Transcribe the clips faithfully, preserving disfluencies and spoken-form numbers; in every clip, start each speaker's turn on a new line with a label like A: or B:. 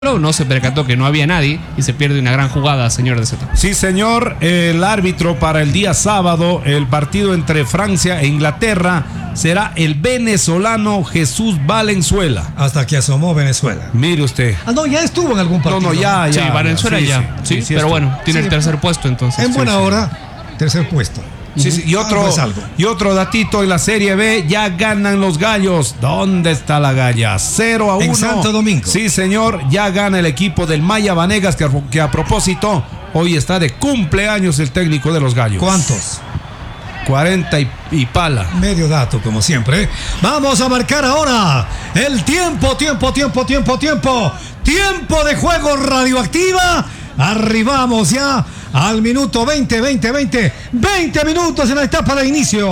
A: No se percató que no había nadie y se pierde una gran jugada, señor de Z.
B: Sí, señor. El árbitro para el día sábado, el partido entre Francia e Inglaterra, será el venezolano Jesús Valenzuela.
C: Hasta que asomó Venezuela.
B: Mire usted.
C: Ah, no, ya estuvo en algún partido.
B: No, no, ya, ya.
A: Sí, Valenzuela
B: sí,
A: ya.
B: Sí,
A: sí,
B: sí, sí,
A: pero
B: esto.
A: bueno, tiene
C: Sí,
A: el tercer puesto entonces.
C: En buena
A: sí, sí.
C: hora, tercer puesto.
B: Sí, sí. Y otro,
C: Algo es algo.
B: y otro datito en la Serie B, ya ganan los gallos. ¿Dónde está la galla? cero a uno.
C: En Santo Domingo.
B: Sí, señor, ya gana el equipo del Maya Vanegas, que, que a propósito, hoy está de cumpleaños el técnico de los gallos.
C: ¿Cuántos?
B: cuarenta y, y pala.
C: Medio dato, como siempre. Vamos a marcar ahora el tiempo, tiempo, tiempo, tiempo, tiempo. Tiempo de juego radioactiva. Arribamos ya al minuto veinte, veinte, veinte. veinte minutos en la etapa de inicio.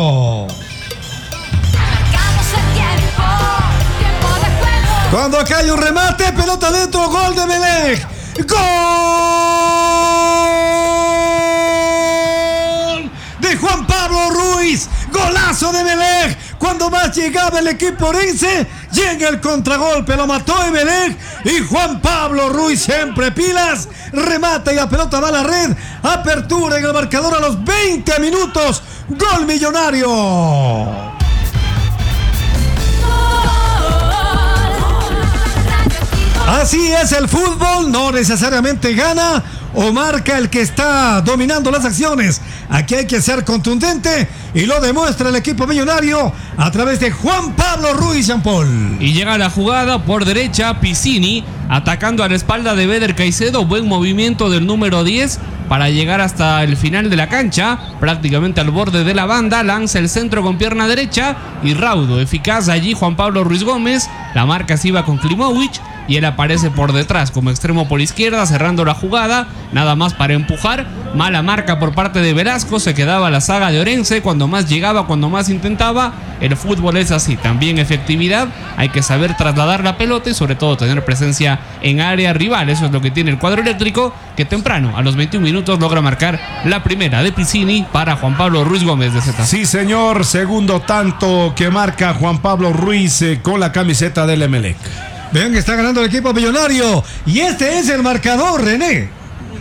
D: Marcamos el tiempo, tiempo de juego.
C: Cuando acá hay un remate, pelota dentro, gol de Melec. ¡Gol! De Juan Pablo Ruiz. Golazo de Melec. Cuando más llegaba el equipo orense, llega el contragolpe, lo mató Emelec y Juan Pablo Ruiz siempre pilas, remata y la pelota va a la red, apertura en el marcador a los veinte minutos, gol millonario. Así es el fútbol, no necesariamente gana o marca el que está dominando las acciones. Aquí hay que ser contundente y lo demuestra el equipo millonario a través de Juan Pablo Ruiz Jean Paul.
A: Y llega la jugada por derecha, Piccini atacando a la espalda de Beder Caicedo. Buen movimiento del número diez para llegar hasta el final de la cancha, prácticamente al borde de la banda. Lanza el centro con pierna derecha y raudo, eficaz allí Juan Pablo Ruiz Gómez. La marca se iba con Klimovic y él aparece por detrás como extremo por izquierda, cerrando la jugada, nada más para empujar. Mala marca por parte de Velasco, se quedaba la saga de Orense, cuando más llegaba, cuando más intentaba. El fútbol es así, también efectividad, hay que saber trasladar la pelota y sobre todo tener presencia en área rival. Eso es lo que tiene el cuadro eléctrico, que temprano, a los veintiún minutos, logra marcar la primera de Piccini para Juan Pablo Ruiz Gómez de Z.
B: Sí, señor, segundo tanto que marca Juan Pablo Ruiz eh, con la camiseta del Emelec.
C: Vean que está ganando el equipo millonario y este es el marcador, René.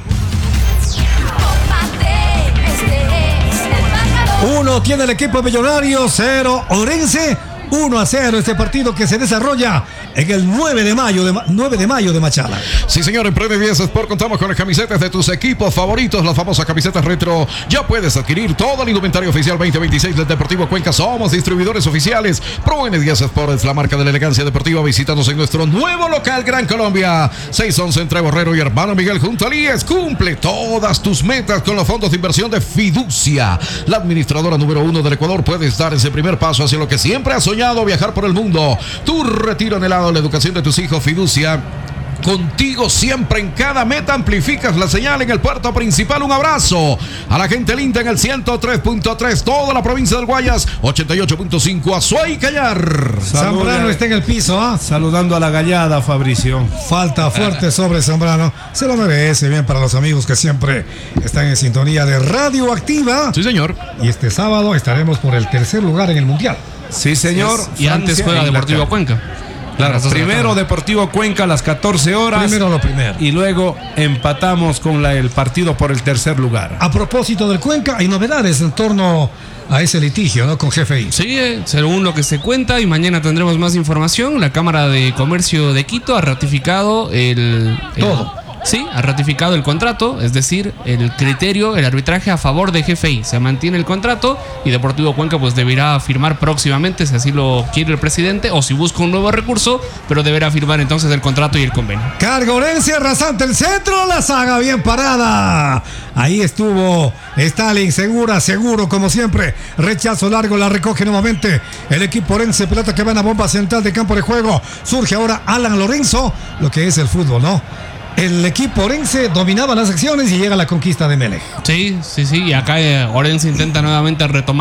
D: Combate, este es el marcador.
C: Uno tiene el equipo millonario, cero Orense, uno a cero este partido que se desarrolla en el nueve de mayo de, nueve de mayo de Machala.
E: Sí, señor, en Prende diez Sport contamos con las camisetas de tus equipos favoritos, las famosas camisetas retro. Ya puedes adquirir todo el indumentario oficial veinte veintiséis del Deportivo Cuenca. Somos distribuidores oficiales. Pro N diez Sport es la marca de la elegancia deportiva. Visítanos en nuestro nuevo local Gran Colombia, seiscientos once entre Borrero y Hermano Miguel junto a Líes. Cumple todas tus metas con los fondos de inversión de Fiducia, la administradora número uno del Ecuador. Puedes dar ese primer paso hacia lo que siempre has soñado, viajar por el mundo. Tu retiro anhelado, la educación de tus hijos. Fiducia, contigo siempre en cada meta. Amplificas la señal en el puerto principal. Un abrazo a la gente linda en el ciento tres punto tres, toda la provincia del Guayas, ochenta y ocho punto cinco Azuay y Callar.
C: Zambrano está en el piso, ¿ah?
B: Saludando a la gallada, Fabricio.
C: Falta fuerte sobre Zambrano. Se lo merece, bien, para los amigos que siempre están en sintonía de Radioactiva.
E: Sí, señor.
C: Y este sábado estaremos por el tercer lugar en el Mundial.
B: Sí, señor.
A: Y antes
B: Francia,
A: juega
B: Inglaterra.
A: Deportivo Cuenca.
B: Claro, primero Deportivo Cuenca a las catorce horas.
C: Primero lo primero.
B: Y luego empatamos con la, el partido por el tercer lugar.
C: A propósito del Cuenca, hay novedades en torno a ese litigio, ¿no? Con G F I.
A: Sí, eh, según lo que se cuenta, y mañana tendremos más información. La Cámara de Comercio de Quito ha ratificado el, el
C: Todo.
A: Sí, ha ratificado el contrato, es decir, el criterio, el arbitraje a favor de G F I. Se mantiene el contrato y Deportivo Cuenca pues deberá firmar próximamente, si así lo quiere el presidente, o si busca un nuevo recurso, pero deberá firmar entonces el contrato y el convenio.
C: Carga Orense, rasante el centro, la saga bien parada. Ahí estuvo Stalin, segura, seguro como siempre. Rechazo largo, la recoge nuevamente el equipo Orense, pelota que va en la bomba central de campo de juego. Surge ahora Alan Lorenzo, lo que es el fútbol, ¿no? El equipo orense dominaba las acciones y llega la conquista de Melec.
A: Sí, sí, sí, y acá eh, Orense intenta nuevamente retomar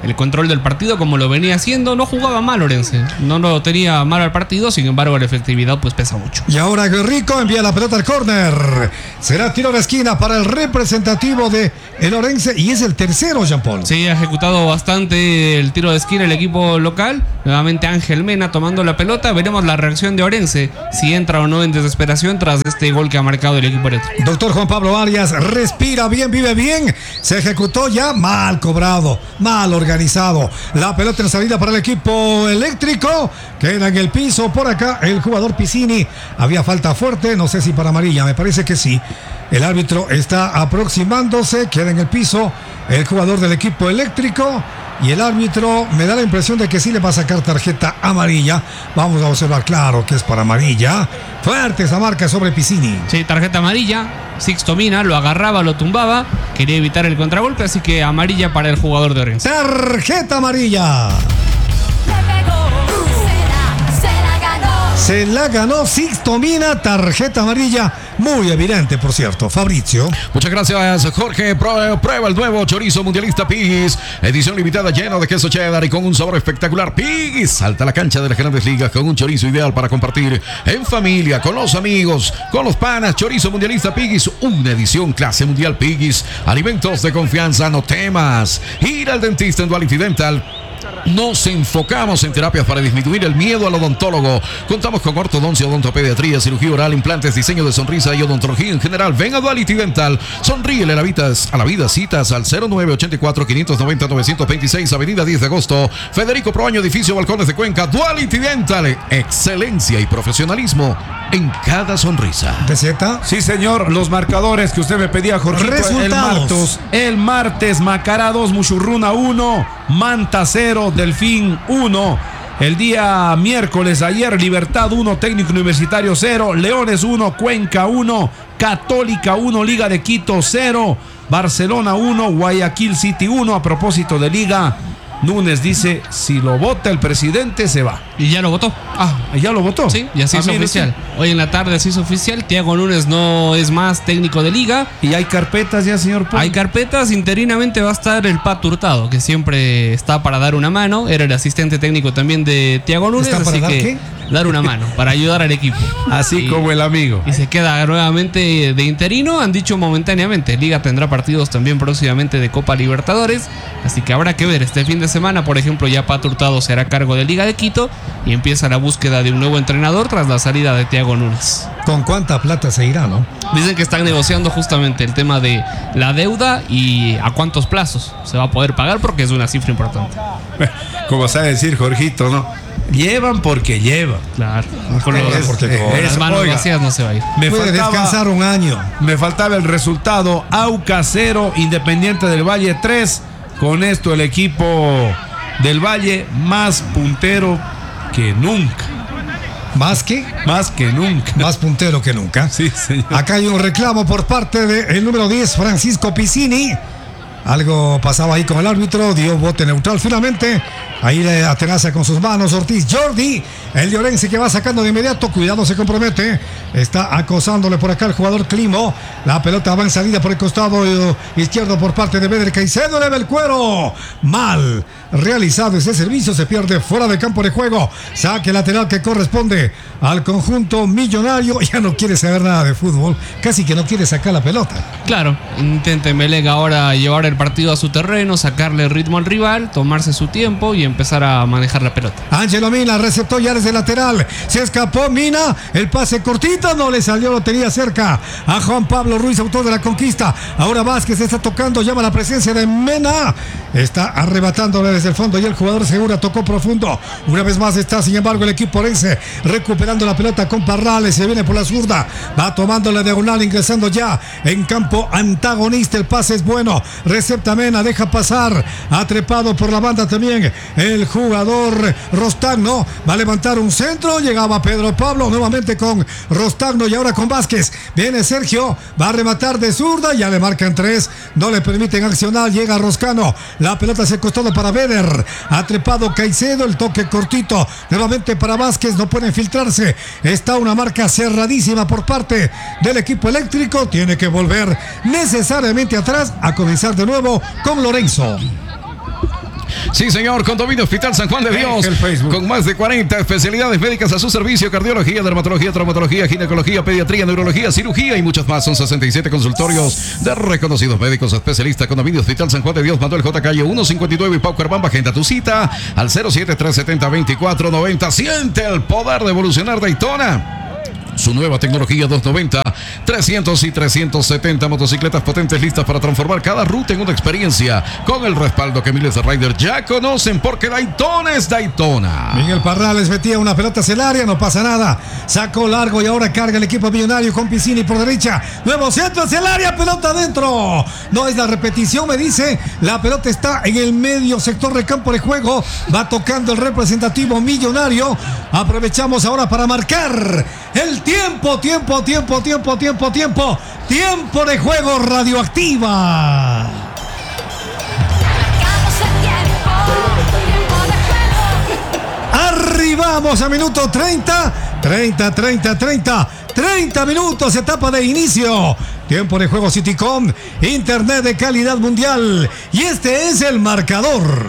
A: el control del partido como lo venía haciendo. No jugaba mal Orense, no lo tenía mal al partido, sin embargo la efectividad pues pesa mucho.
C: Y ahora Guerrico envía la pelota al córner. Será tiro de esquina para el representativo de el Orense y es el tercero, Jean Paul.
A: Sí, ha ejecutado bastante el tiro de esquina el equipo local. Nuevamente Ángel Mena tomando la pelota. Veremos la reacción de Orense, si entra o no en desesperación tras este gol que ha marcado el equipo eléctrico.
C: Doctor Juan Pablo Arias, respira bien, vive bien. Se ejecutó ya mal cobrado, mal organizado. La pelota en salida para el equipo eléctrico. Queda en el piso por acá el jugador Piscini. Había falta fuerte, no sé si para amarilla, me parece que sí. El árbitro está aproximándose, queda en el piso el jugador del equipo eléctrico. Y el árbitro me da la impresión de que sí le va a sacar tarjeta amarilla. Vamos a observar, claro que es para amarilla. Fuerte esa marca sobre Piscini.
A: Sí, tarjeta amarilla. Sixto Mina lo agarraba, lo tumbaba. Quería evitar el contragolpe, así que amarilla para el jugador de Orense.
C: Tarjeta amarilla.
D: Le pegó, se la, se la ganó.
C: Se la ganó Sixto Mina, tarjeta amarilla. Muy evidente, por cierto. Fabricio.
E: Muchas gracias, Jorge. Prueba el nuevo chorizo mundialista Piggy's, edición limitada lleno de queso cheddar y con un sabor espectacular. Piggy's salta a la cancha de las Grandes Ligas con un chorizo ideal para compartir en familia, con los amigos, con los panas. Chorizo mundialista Piggy's, una edición clase mundial Piggy's. Alimentos de confianza, no temas. Ir al dentista en Duality Dental. Nos enfocamos en terapias para disminuir el miedo al odontólogo. Contamos con ortodoncia, odontopediatría, cirugía oral, implantes, diseño de sonrisa y odontología en general. Ven a Duality Dental. Sonríele a la vida, a la vida. Citas al cero nueve ochenta y cuatro, quinientos noventa, novecientos veintiséis, Avenida diez de agosto. Federico Proaño, edificio Balcones de Cuenca. Duality Dental. Excelencia y profesionalismo en cada sonrisa.
C: ¿De Z?
B: Sí, señor. Los marcadores que usted me pedía, Jorge. El martes, el martes, Macará dos, Muchurruna uno, Manta cero, Delfín uno. El día miércoles, ayer, Libertad uno, Técnico Universitario cero, Leones uno, Cuenca uno, Católica uno, Liga de Quito cero, Barcelona uno, Guayaquil City uno. A propósito de Liga, Núñez dice, si lo vota el presidente, se va.
A: Y ya lo votó.
B: Ah, ¿ya lo votó?
A: Sí, ya se
B: Ah,
A: hizo
B: mire
A: oficial.
B: usted.
A: Hoy en la tarde se hizo oficial. Thiago Núñez no es más técnico de Liga.
B: ¿Y hay carpetas ya, señor Paul?
A: Hay carpetas, interinamente va a estar el Pato Hurtado, que siempre está para dar una mano. Era el asistente técnico también de Thiago Núñez.
C: ¿Está para
A: así
C: dar
A: que
C: qué?
A: dar una mano, para ayudar al equipo.
B: Así
A: Y-
B: como el amigo.
A: Y se queda nuevamente de interino, han dicho momentáneamente. Liga tendrá partidos también próximamente de Copa Libertadores, así que habrá que ver. Este fin de semana, por ejemplo, ya Pato Hurtado será cargo de Liga de Quito y empieza la búsqueda de un nuevo entrenador tras la salida de Thiago Núñez.
C: ¿Con cuánta plata se irá, no?
A: Dicen que están negociando justamente el tema de la deuda y a cuántos plazos se va a poder pagar, porque es una cifra importante.
B: Como sabe decir Jorgito, ¿no? Llevan porque llevan.
A: Claro, con los-
C: Es- porque
A: con
B: es-
A: las manos
B: oiga.
A: vacías no se va a ir.
B: Me
C: Puede
B: faltaba,
C: descansar un año.
B: me faltaba el resultado. Aucas cero, Independiente del Valle tres. Con esto el equipo del Valle más puntero que nunca.
C: ¿Más que?
B: Más que nunca.
C: Más puntero que nunca.
B: Sí, señor.
C: Acá hay un reclamo por parte del número diez, Francisco Piscini. Algo pasaba ahí con el árbitro, dio bote neutral finalmente. Ahí le atenaza con sus manos Ortiz Jordi, el de Orense, que va sacando de inmediato. Cuidado, se compromete. Está acosándole por acá el jugador Climo. La pelota va en salida por el costado eh, izquierdo por parte de Beder Caicedo. Le ve el cuero. Mal realizado ese servicio. Se pierde fuera del campo de juego. Saque lateral que corresponde al conjunto millonario. Ya no quiere saber nada de fútbol. Casi que no quiere sacar la pelota.
A: Claro, intente Melega ahora llevar el partido a su terreno, sacarle ritmo al rival, tomarse su tiempo y empezar a manejar la pelota.
C: Ángelo Mina receptó ya desde lateral. Se escapó Mina. El pase cortito no le salió, lo tenía cerca a Juan Pablo Ruiz, autor de la conquista. Ahora Vázquez está tocando, llama la presencia de Mena. Está arrebatándole desde el fondo y el jugador Segura tocó profundo. Una vez más está, sin embargo, el equipo orense recuperando la pelota con Parrales. Se viene por la zurda. Va tomando la diagonal, ingresando ya en campo antagonista. El pase es bueno. Recepta Mena, deja pasar. Ha trepado por la banda también el jugador Rostagno. Va a levantar un centro. Llegaba Pedro Pablo nuevamente con Rostagno y ahora con Vázquez. Viene Sergio. Va a rematar de zurda. Ya le marcan tres. No le permiten accionar. Llega Roscano. La pelota hacia el costado para Beder. Ha trepado Caicedo. El toque cortito. Nuevamente para Vázquez. No puede infiltrarse. Está una marca cerradísima por parte del equipo eléctrico. Tiene que volver necesariamente atrás a comenzar de nuevo con Lorenzo.
E: Sí, señor, Condominio Hospital San Juan de Dios.
B: El Facebook.
E: Con más de cuarenta especialidades médicas a su servicio: cardiología, dermatología, traumatología, ginecología, pediatría, neurología, cirugía y muchas más. Son sesenta y siete consultorios de reconocidos médicos especialistas. Condominio Hospital San Juan de Dios, Manuel J. Calle ciento cincuenta y nueve y Paucarbamba. Agenda tu cita al cero siete tres siete cero veinticuatro noventa. Siente el poder de evolucionar Daytona. Su nueva tecnología doscientos noventa, trescientos y trescientos setenta motocicletas potentes listas para transformar cada ruta en una experiencia, con el respaldo que miles de riders ya conocen, porque Daytona es Daytona.
C: Miguel Parrales metía una pelota hacia el área, no pasa nada. Sacó largo y ahora carga el equipo millonario con Piscini por derecha. Nuevo centro hacia el área, pelota adentro. No es la repetición, me dice. La pelota está en el medio sector de campo de juego. Va tocando el representativo millonario. Aprovechamos ahora para marcar el tiempo, tiempo, tiempo, tiempo, tiempo, tiempo. Tiempo de juego radioactiva. Arribamos a minuto treinta, treinta, treinta, treinta, treinta minutos, etapa de inicio. Tiempo de juego Citycom, internet de calidad mundial. Y este es el marcador.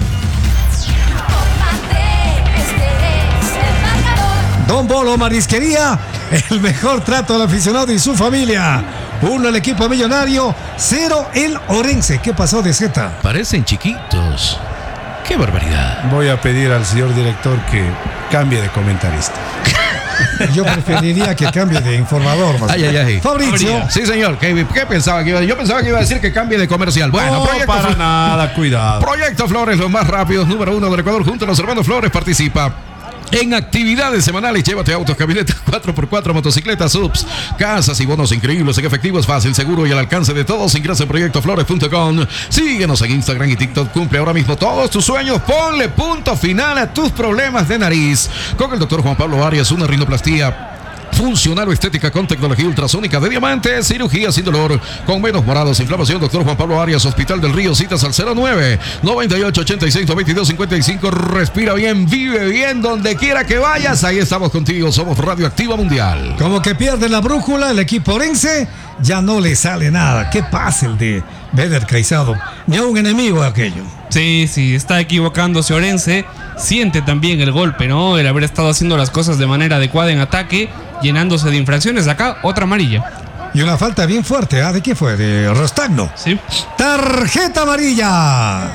C: Don Bolo Marisquería, el mejor trato al aficionado y su familia. Uno el equipo millonario, cero el Orense. ¿Qué pasó de Z?
E: Parecen chiquitos. ¡Qué barbaridad!
B: Voy a pedir al señor director que cambie de comentarista.
C: Yo preferiría que cambie de informador. Más
E: ay, ay, ay.
C: Fabricio.
E: Sí, señor. ¿Qué, qué pensaba que iba a decir? Yo pensaba que iba a decir que cambie de comercial. Bueno,
B: no,
E: Proyecto
B: para
E: Fl-
B: nada, cuidado.
E: Proyecto Flores, los más rápidos, número uno del Ecuador, junto a los hermanos Flores, participa en actividades semanales. Llévate autos, camionetas, cuatro por cuatro, motocicletas, subs, casas y bonos increíbles en efectivo. Es fácil, seguro y al alcance de todos. Ingresa en proyecto flores punto com. Síguenos en Instagram y TikTok. Cumple ahora mismo todos tus sueños. Ponle punto final a tus problemas de nariz con el doctor Juan Pablo Arias. Una rinoplastía funcional o estética con tecnología ultrasónica de diamante, cirugía sin dolor, con menos morados, inflamación. Doctor Juan Pablo Arias, Hospital del Río. Citas al cero nueve, noventa y ocho, ochenta y seis, noventa y dos, cincuenta y cinco. Respira bien, vive bien, donde quiera que vayas. Ahí estamos contigo. Somos Radioactiva Mundial.
C: Como que pierde la brújula el equipo Orense, ya no le sale nada. ¿Qué pasa el de Beder Caicedo? Ni a un enemigo de aquello.
A: Sí, sí, está equivocándose Orense. Siente también el golpe, ¿no? El haber estado haciendo las cosas de manera adecuada en ataque, llenándose de infracciones. Acá, otra amarilla.
C: Y una falta bien fuerte, ¿ah? ¿De qué fue? De Rostagno.
A: Sí.
C: Tarjeta amarilla.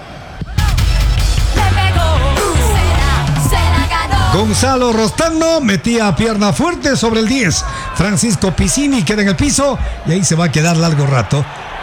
C: Gonzalo Rostagno metía pierna fuerte sobre el diez. Francisco Piscini queda en el piso y ahí se va a quedar largo rato.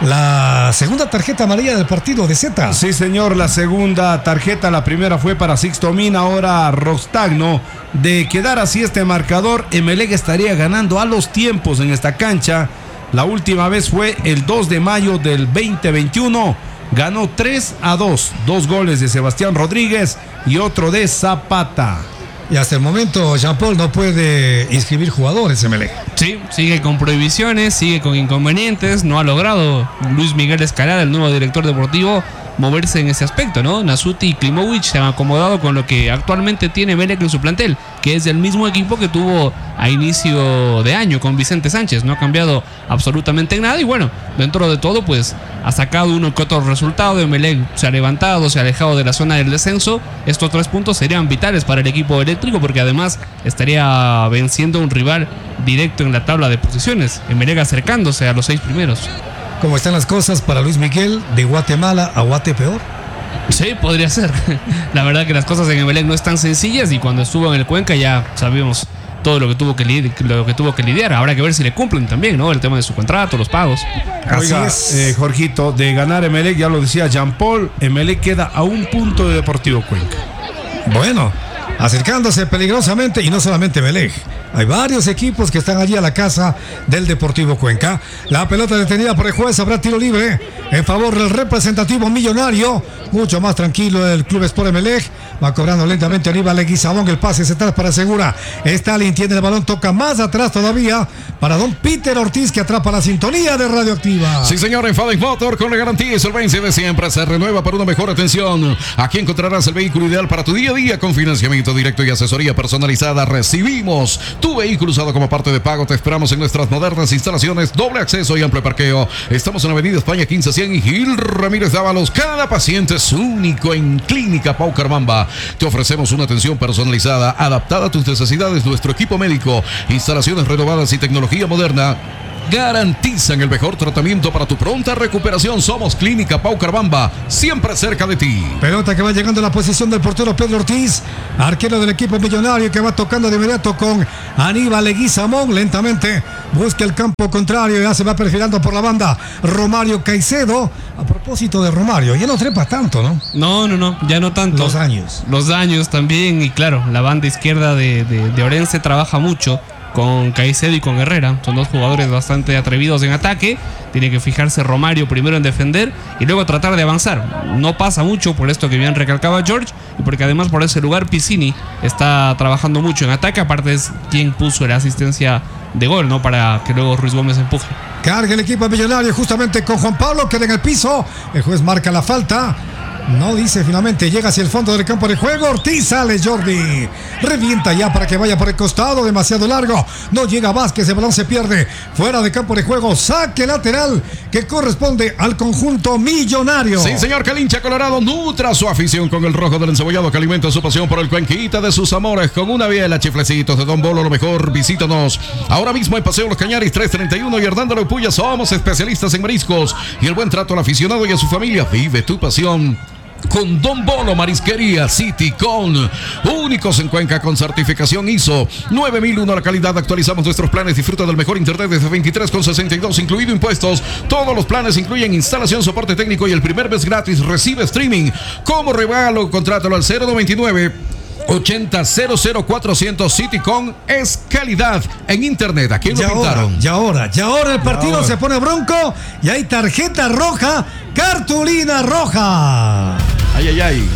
C: La segunda tarjeta amarilla del partido de Z.
B: Sí, señor, la segunda tarjeta, la primera fue para Sixto Mina, ahora Rostagno. De quedar así este marcador, Emelec estaría ganando a los tiempos en esta cancha. La última vez fue el dos de mayo del veinte veintiuno. Ganó tres a dos. Dos goles de Sebastián Rodríguez y otro de Zapata.
C: Y hasta el momento Jean-Paul no puede inscribir jugadores Emelec.
A: Sí, sigue con prohibiciones, sigue con inconvenientes. No ha logrado Luis Miguel Escalada, el nuevo director deportivo, moverse en ese aspecto, ¿no? Nasuti y Klimovic se han acomodado con lo que actualmente tiene Emelec en su plantel, que es el mismo equipo que tuvo a inicio de año con Vicente Sánchez. No ha cambiado absolutamente nada y bueno, dentro de todo pues ha sacado uno que otro resultado. Emelec se ha levantado, se ha alejado de la zona del descenso. Estos tres puntos serían vitales para el equipo eléctrico porque además estaría venciendo a un rival directo en la tabla de posiciones. Emelec acercándose a los seis primeros.
C: ¿Cómo están las cosas para Luis Miguel de Guatemala a Guatepeor?
A: Sí, podría ser. La verdad que las cosas en Emelec no están sencillas y cuando estuvo en el Cuenca ya sabíamos todo lo que tuvo que lidiar, lo que tuvo que lidiar. Habrá que ver si le cumplen también, ¿no? El tema de su contrato, los pagos.
B: Así Oiga, es. Eh, Jorgito, de ganar Emelec, ya lo decía Jean-Paul, Emelec queda a un punto de Deportivo Cuenca.
C: Bueno, acercándose peligrosamente y no solamente Emelec. Hay varios equipos que están allí a la casa del Deportivo Cuenca. La pelota detenida por el juez, habrá tiro libre en favor del representativo millonario. Mucho más tranquilo el Club Sport Emelec. Va cobrando lentamente Aníbal Leguizamón. El pase se atrás para Segura. Stalin tiene el balón, toca más atrás todavía para don Peter Ortiz, que atrapa la sintonía de Radioactiva.
E: Sí, señor, en Fadex Motor, con la garantía y solvencia de siempre, se renueva para una mejor atención. Aquí encontrarás el vehículo ideal para tu día a día con financiamiento directo y asesoría personalizada. Recibimos tu vehículo usado como parte de pago. Te esperamos en nuestras modernas instalaciones, doble acceso y amplio parqueo. Estamos en la avenida España quince cien y Gil Ramírez Dávalos. Cada paciente es único en Clínica Paucarmamba. Te ofrecemos una atención personalizada, adaptada a tus necesidades. Nuestro equipo médico, instalaciones renovadas y tecnología moderna garantizan el mejor tratamiento para tu pronta recuperación. Somos Clínica Paucarmamba, siempre cerca de ti.
C: Pelota que va llegando a la posición del portero Pedro Ortiz, arquero del equipo millonario, que va tocando de inmediato con Aníbal Leguizamón. Lentamente busca el campo contrario, ya se va perfilando por la banda Romario Caicedo. A propósito de Romario, ya no trepa tanto, ¿no?
A: No, no, no, ya no tanto.
C: Los años.
A: Los años también, y claro, la banda izquierda de, de, de Orense trabaja mucho con Caicedo y con Herrera. Son dos jugadores bastante atrevidos en ataque. Tiene que fijarse Romario primero en defender y luego tratar de avanzar. No pasa mucho por esto que bien recalcaba George, y porque además por ese lugar Piscini está trabajando mucho en ataque. Aparte es quien puso la asistencia de gol, ¿no? Para que luego Ruiz Gómez empuje.
C: Carga el equipo millonario justamente con Juan Pablo, queda en el piso. El juez marca la falta. No dice finalmente, llega hacia el fondo del campo de juego. Ortiz sale, Jordi. Revienta ya para que vaya por el costado, demasiado largo. No llega Vázquez, el balón se pierde. Fuera de campo de juego, saque lateral que corresponde al conjunto millonario.
E: Sí, señor, que el hincha colorado nutra su afición con el rojo del encebollado, que alimenta su pasión por el cuenquita de sus amores. Con una biela, chiflecitos de Don Bolo, lo mejor, visítanos ahora mismo en Paseo Los Cañaris trescientos treinta y uno y Hernando Leopuya. Somos especialistas en mariscos y el buen trato al aficionado y a su familia. Vive tu pasión con Don Bolo Marisquería City, con únicos en Cuenca con certificación I S O nueve mil uno. La calidad. Actualizamos nuestros planes. Disfruta del mejor internet desde veintitrés con sesenta y dos, incluido impuestos. Todos los planes incluyen instalación, soporte técnico y el primer mes gratis. Recibe streaming como regalo. Contrátalo al cero noventa y nueve ochenta cero cero cuatrocientos. Citycom es calidad en internet. ¿A quién lo pintaron?
C: Y ahora, y ahora el partido se pone bronco y hay tarjeta roja, cartulina roja.
E: Ay, ay, ay.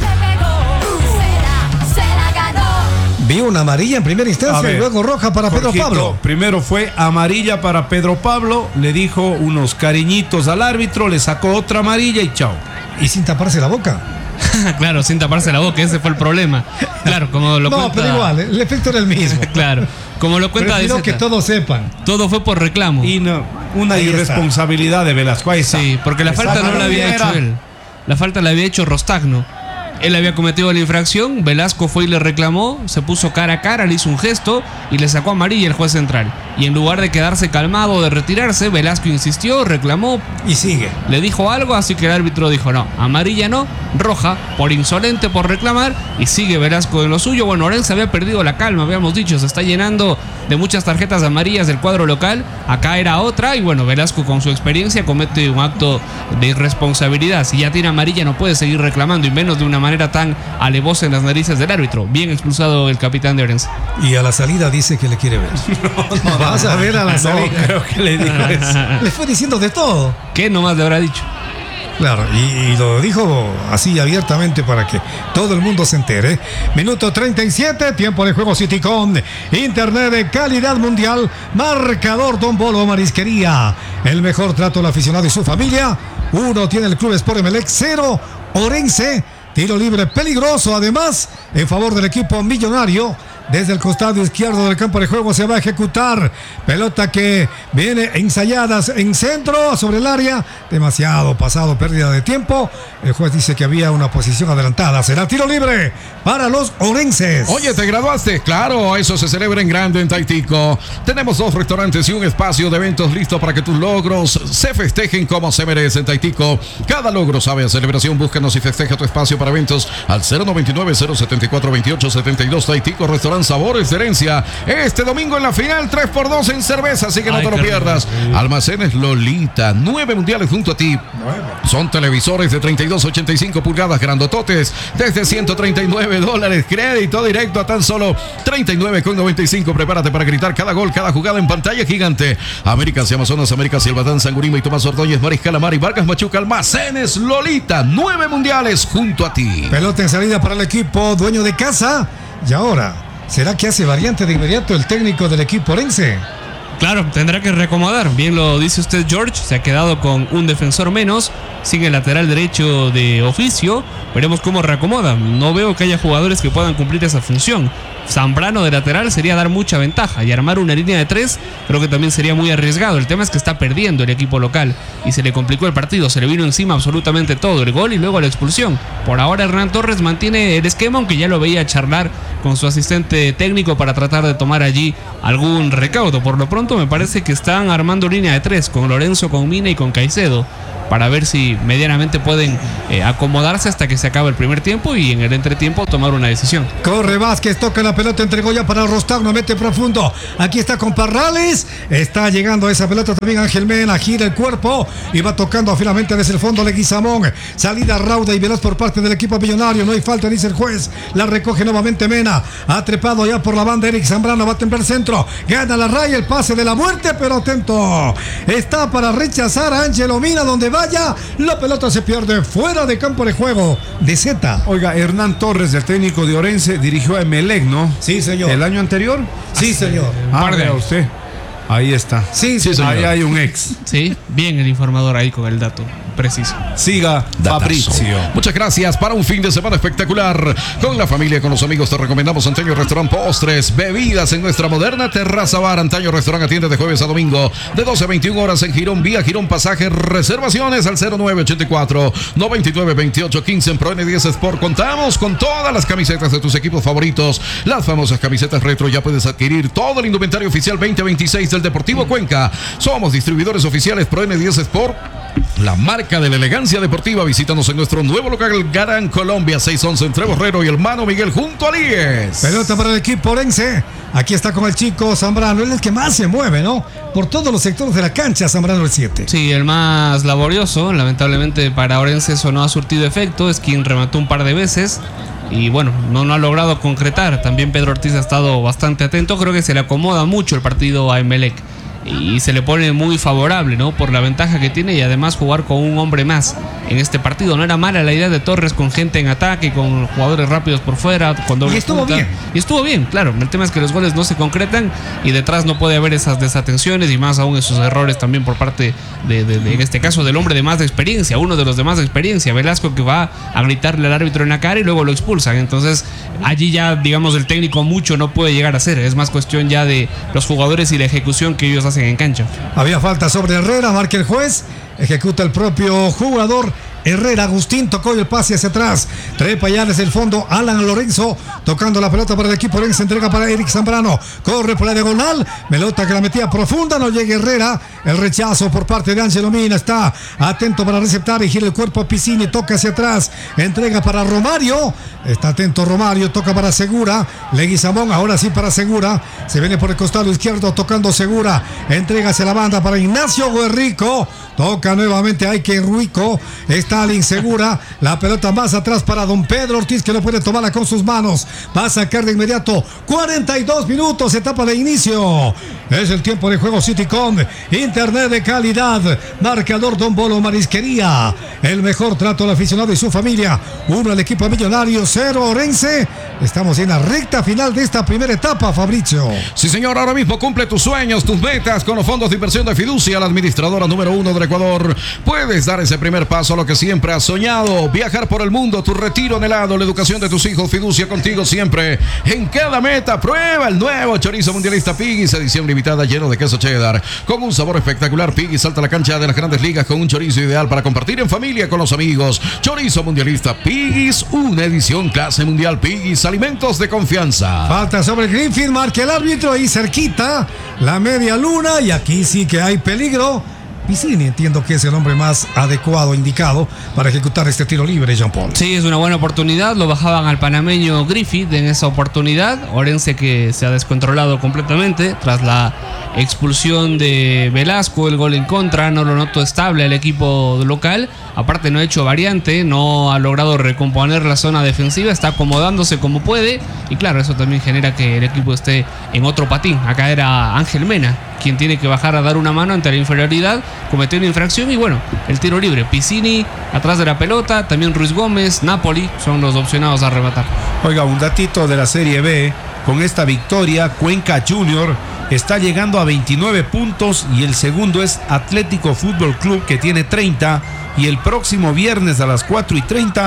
D: Se la, se la ganó.
C: Vi una amarilla en primera instancia
B: ver,
C: y luego roja para
B: Jorgito,
C: Pedro Pablo.
B: Primero fue amarilla para Pedro Pablo, le dijo unos cariñitos al árbitro, le sacó otra amarilla y chao.
C: Y sin taparse la boca.
A: Claro, sin taparse la boca, ese fue el problema. Claro, como lo
C: no,
A: cuenta.
C: pero igual, el efecto era el mismo.
A: Claro, como lo cuenta.
C: Prefiero que todos sepan.
A: Todo fue por reclamo.
B: Y no, una
C: Ahí
B: irresponsabilidad de Velasco. Ahí está.
A: Sí, porque la
B: Le
A: falta no
B: sacaron
A: la había
B: bien,
A: hecho
B: era.
A: él. La falta la había hecho Rostagno. Él había cometido la infracción, Velasco fue y le reclamó, se puso cara a cara, le hizo un gesto y le sacó amarilla el juez central. Y en lugar de quedarse calmado o de retirarse, Velasco insistió, reclamó
C: y sigue.
A: Le dijo algo, así que el árbitro dijo no, amarilla no, roja, por insolente, por reclamar, y sigue Velasco en lo suyo. Bueno, Orense había perdido la calma, habíamos dicho, se está llenando de muchas tarjetas amarillas del cuadro local. Acá era otra, y bueno, Velasco con su experiencia comete un acto de irresponsabilidad. Si ya tiene amarilla no puede seguir reclamando, y menos de una manera tan alevosa en las narices del árbitro. Bien expulsado el capitán de Orense.
C: Y a la salida dice que le quiere ver. No, no, vas a ver a la salida.
B: No, creo que le dijo eso.
C: Le fue diciendo de todo.
A: ¿Qué nomás le habrá dicho?
C: Claro, y, y lo dijo así abiertamente para que todo el mundo se entere. Minuto treinta y siete, tiempo de juego Citycom, internet de calidad mundial, marcador Don Bolo Marisquería, el mejor trato al aficionado y su familia. Uno tiene el Club Sport Emelec, cero Orense, tiro libre peligroso además en favor del equipo millonario. Desde el costado izquierdo del campo de juego se va a ejecutar. Pelota que viene ensayada en centro sobre el área. Demasiado pasado, pérdida de tiempo. El juez dice que había una posición adelantada. Será tiro libre para los orenses.
E: Oye, ¿te graduaste? Claro, eso se celebra en grande en Taitico. Tenemos dos restaurantes y un espacio de eventos listo para que tus logros se festejen como se merecen. Taitico, cada logro sabe a celebración. Búscanos y festeja tu espacio para eventos al cero noventa y nueve cero setenta y cuatro veintiocho setenta y dos. Taitico, restaurante Sabores de Herencia. Este domingo en la final, tres por dos en cerveza, así que no
A: Ay,
E: te lo pierdas. Rico. Almacenes Lolita, nueve mundiales junto a ti. Nueve. Son televisores de treinta y dos a ochenta y cinco pulgadas, grandototes, desde ciento treinta y nueve dólares. Crédito directo a tan solo treinta y nueve con noventa y cinco. Prepárate para gritar cada gol, cada jugada en pantalla gigante. Américas y Amazonas, Américas y Albatán, Sangurima y Tomás Ordóñez, Mariscal Amar y Vargas Machuca. Almacenes Lolita, nueve mundiales junto a ti.
C: Pelota en salida para el equipo dueño de casa. Y ahora, ¿será que hace variante de inmediato el técnico del equipo orense?
A: Claro, tendrá que reacomodar. Bien lo dice usted, George. Se ha quedado con un defensor menos. Sigue el lateral derecho de oficio. Veremos cómo reacomoda. No veo que haya jugadores que puedan cumplir esa función. Zambrano de lateral sería dar mucha ventaja, y armar una línea de tres creo que también sería muy arriesgado. El tema es que está perdiendo el equipo local y se le complicó el partido, se le vino encima absolutamente todo, el gol y luego la expulsión. Por ahora Hernán Torres mantiene el esquema, aunque ya lo veía charlar con su asistente técnico para tratar de tomar allí algún recaudo. Por lo pronto me parece que están armando línea de tres con Lorenzo, con Mina y con Caicedo, para ver si medianamente pueden eh, acomodarse hasta que se acabe el primer tiempo y en el entretiempo tomar una decisión.
C: Corre Vázquez, toca la pelota, entregó ya para Rostagno, mete profundo. Aquí está con Parrales, está llegando a esa pelota también Ángel Mena, gira el cuerpo y va tocando finalmente desde el fondo Leguizamón. Salida rauda y veloz por parte del equipo millonario, no hay falta, dice el juez. La recoge nuevamente Mena, ha trepado ya por la banda Eric Zambrano, va a temblar centro, gana la raya, el pase de la muerte, pero atento, está para rechazar a Ángelo Mina, donde va. Vaya, la pelota se pierde fuera de campo de juego de Z.
B: Oiga, Hernán Torres, el técnico de Orense, dirigió a Emelec, ¿no?
C: Sí, señor.
B: ¿El año anterior?
C: Sí, señor.
B: Ah, vea usted. Ahí está.
C: Sí, sí, señor.
B: Ahí hay un ex.
A: Sí, bien el informador ahí con el dato preciso.
B: Siga Fabricio.
E: Muchas gracias. Para un fin de semana espectacular con la familia, con los amigos, te recomendamos Antaño Restaurant, postres, bebidas en nuestra moderna terraza bar. Antaño Restaurant atiende de jueves a domingo de doce a veintiuna horas en Girón, vía Girón Pasaje. Reservaciones al cero nueve ochenta y cuatro, noventa y nueve, veintiocho, quince. En Pro N diez Sport contamos con todas las camisetas de tus equipos favoritos, las famosas camisetas retro. Ya puedes adquirir todo el indumentario oficial veinte veintiséis del Deportivo Cuenca. Somos distribuidores oficiales Pro N diez Sport, la marca de la elegancia deportiva. Visítanos en nuestro nuevo local Garán Colombia, seiscientos once entre Borrero y Hermano Miguel junto a Líes.
C: Pelota para el equipo orense. Aquí está con el chico Zambrano, él es el que más se mueve, ¿no? Por todos los sectores de la cancha, Zambrano el siete.
A: Sí, el más laborioso, lamentablemente para Orense eso no ha surtido efecto, es quien remató un par de veces y bueno, no, no ha logrado concretar. También Pedro Ortiz ha estado bastante atento, creo que se le acomoda mucho el partido a Emelec y se le pone muy favorable, ¿no? Por la ventaja que tiene y además jugar con un hombre más en este partido. No era mala la idea de Torres con gente en ataque, con jugadores rápidos por fuera, con doble
C: y estuvo
A: punta.
C: bien.
A: Y estuvo bien, claro. El tema es que los goles no se concretan y detrás no puede haber esas desatenciones y más aún esos errores también por parte de, de, de en este caso, del hombre de más de experiencia, uno de los de más de experiencia, Velasco, que va a gritarle al árbitro en la cara y luego lo expulsan. Entonces allí ya, digamos, el técnico mucho no puede llegar a hacer. Es más cuestión ya de los jugadores y la ejecución que ellos hacen en cancha.
C: Había falta sobre Herrera, marca el juez, ejecuta el propio jugador. Herrera, Agustín tocó el pase hacia atrás, trepa ya desde el fondo Alan Lorenzo, tocando la pelota para el equipo Orense, entrega para Eric Zambrano, corre por la diagonal, pelota que la metía profunda, no llega Herrera, el rechazo por parte de Ángelo Mina, está atento para receptar y gira el cuerpo a Piscini, toca hacia atrás, entrega para Romario, está atento Romario, toca para Segura, Leguizamón, ahora sí para Segura, se viene por el costado izquierdo tocando Segura, entrega hacia la banda para Ignacio Guerrico, toca nuevamente a Ike Ruico, está la insegura, la pelota más atrás para don Pedro Ortiz, que no puede tomarla con sus manos, va a sacar de inmediato. Cuarenta y dos minutos, etapa de inicio, es el tiempo de juego Citycom, internet de calidad, marcador Don Bolo Marisquería, el mejor trato al aficionado y su familia, uno al equipo millonario, cero Orense. Estamos en la recta final de esta primera etapa, Fabricio.
E: Sí, señor, ahora mismo cumple tus sueños, tus metas con los fondos de inversión de Fiducia, la administradora número uno del Ecuador. Puedes dar ese primer paso a lo que siempre has soñado, viajar por el mundo, tu retiro anhelado, la educación de tus hijos. Fiducia contigo siempre, en cada meta. Prueba el nuevo chorizo mundialista Piggy's, edición limitada, lleno de queso cheddar, con un sabor espectacular. Piggy's salta a la cancha de las grandes ligas con un chorizo ideal para compartir en familia con los amigos. Chorizo mundialista Piggy's, una edición clase mundial. Piggy's, alimentos de confianza.
C: Falta sobre Greenfield, marca el árbitro ahí cerquita, la media luna, y aquí sí que hay peligro. Piscini, entiendo que es el hombre más adecuado, indicado para ejecutar este tiro libre, Jean Paul.
A: Sí, es una buena oportunidad, lo bajaban al panameño Griffith en esa oportunidad. Orense que se ha descontrolado completamente tras la expulsión de Velasco, el gol en contra, no lo noto estable el equipo local, aparte no ha hecho variante, no ha logrado recomponer la zona defensiva, está acomodándose como puede y claro, eso también genera que el equipo esté en otro patín. Acá era Ángel Mena quien tiene que bajar a dar una mano ante la inferioridad, cometió una infracción y bueno, el tiro libre, Piscini atrás de la pelota, también Ruiz Gómez, Napoli son los opcionados a rematar.
B: Oiga, un datito de la Serie B, con esta victoria Cuenca Junior está llegando a veintinueve puntos y el segundo es Atlético Fútbol Club, que tiene treinta, y el próximo viernes a las cuatro y treinta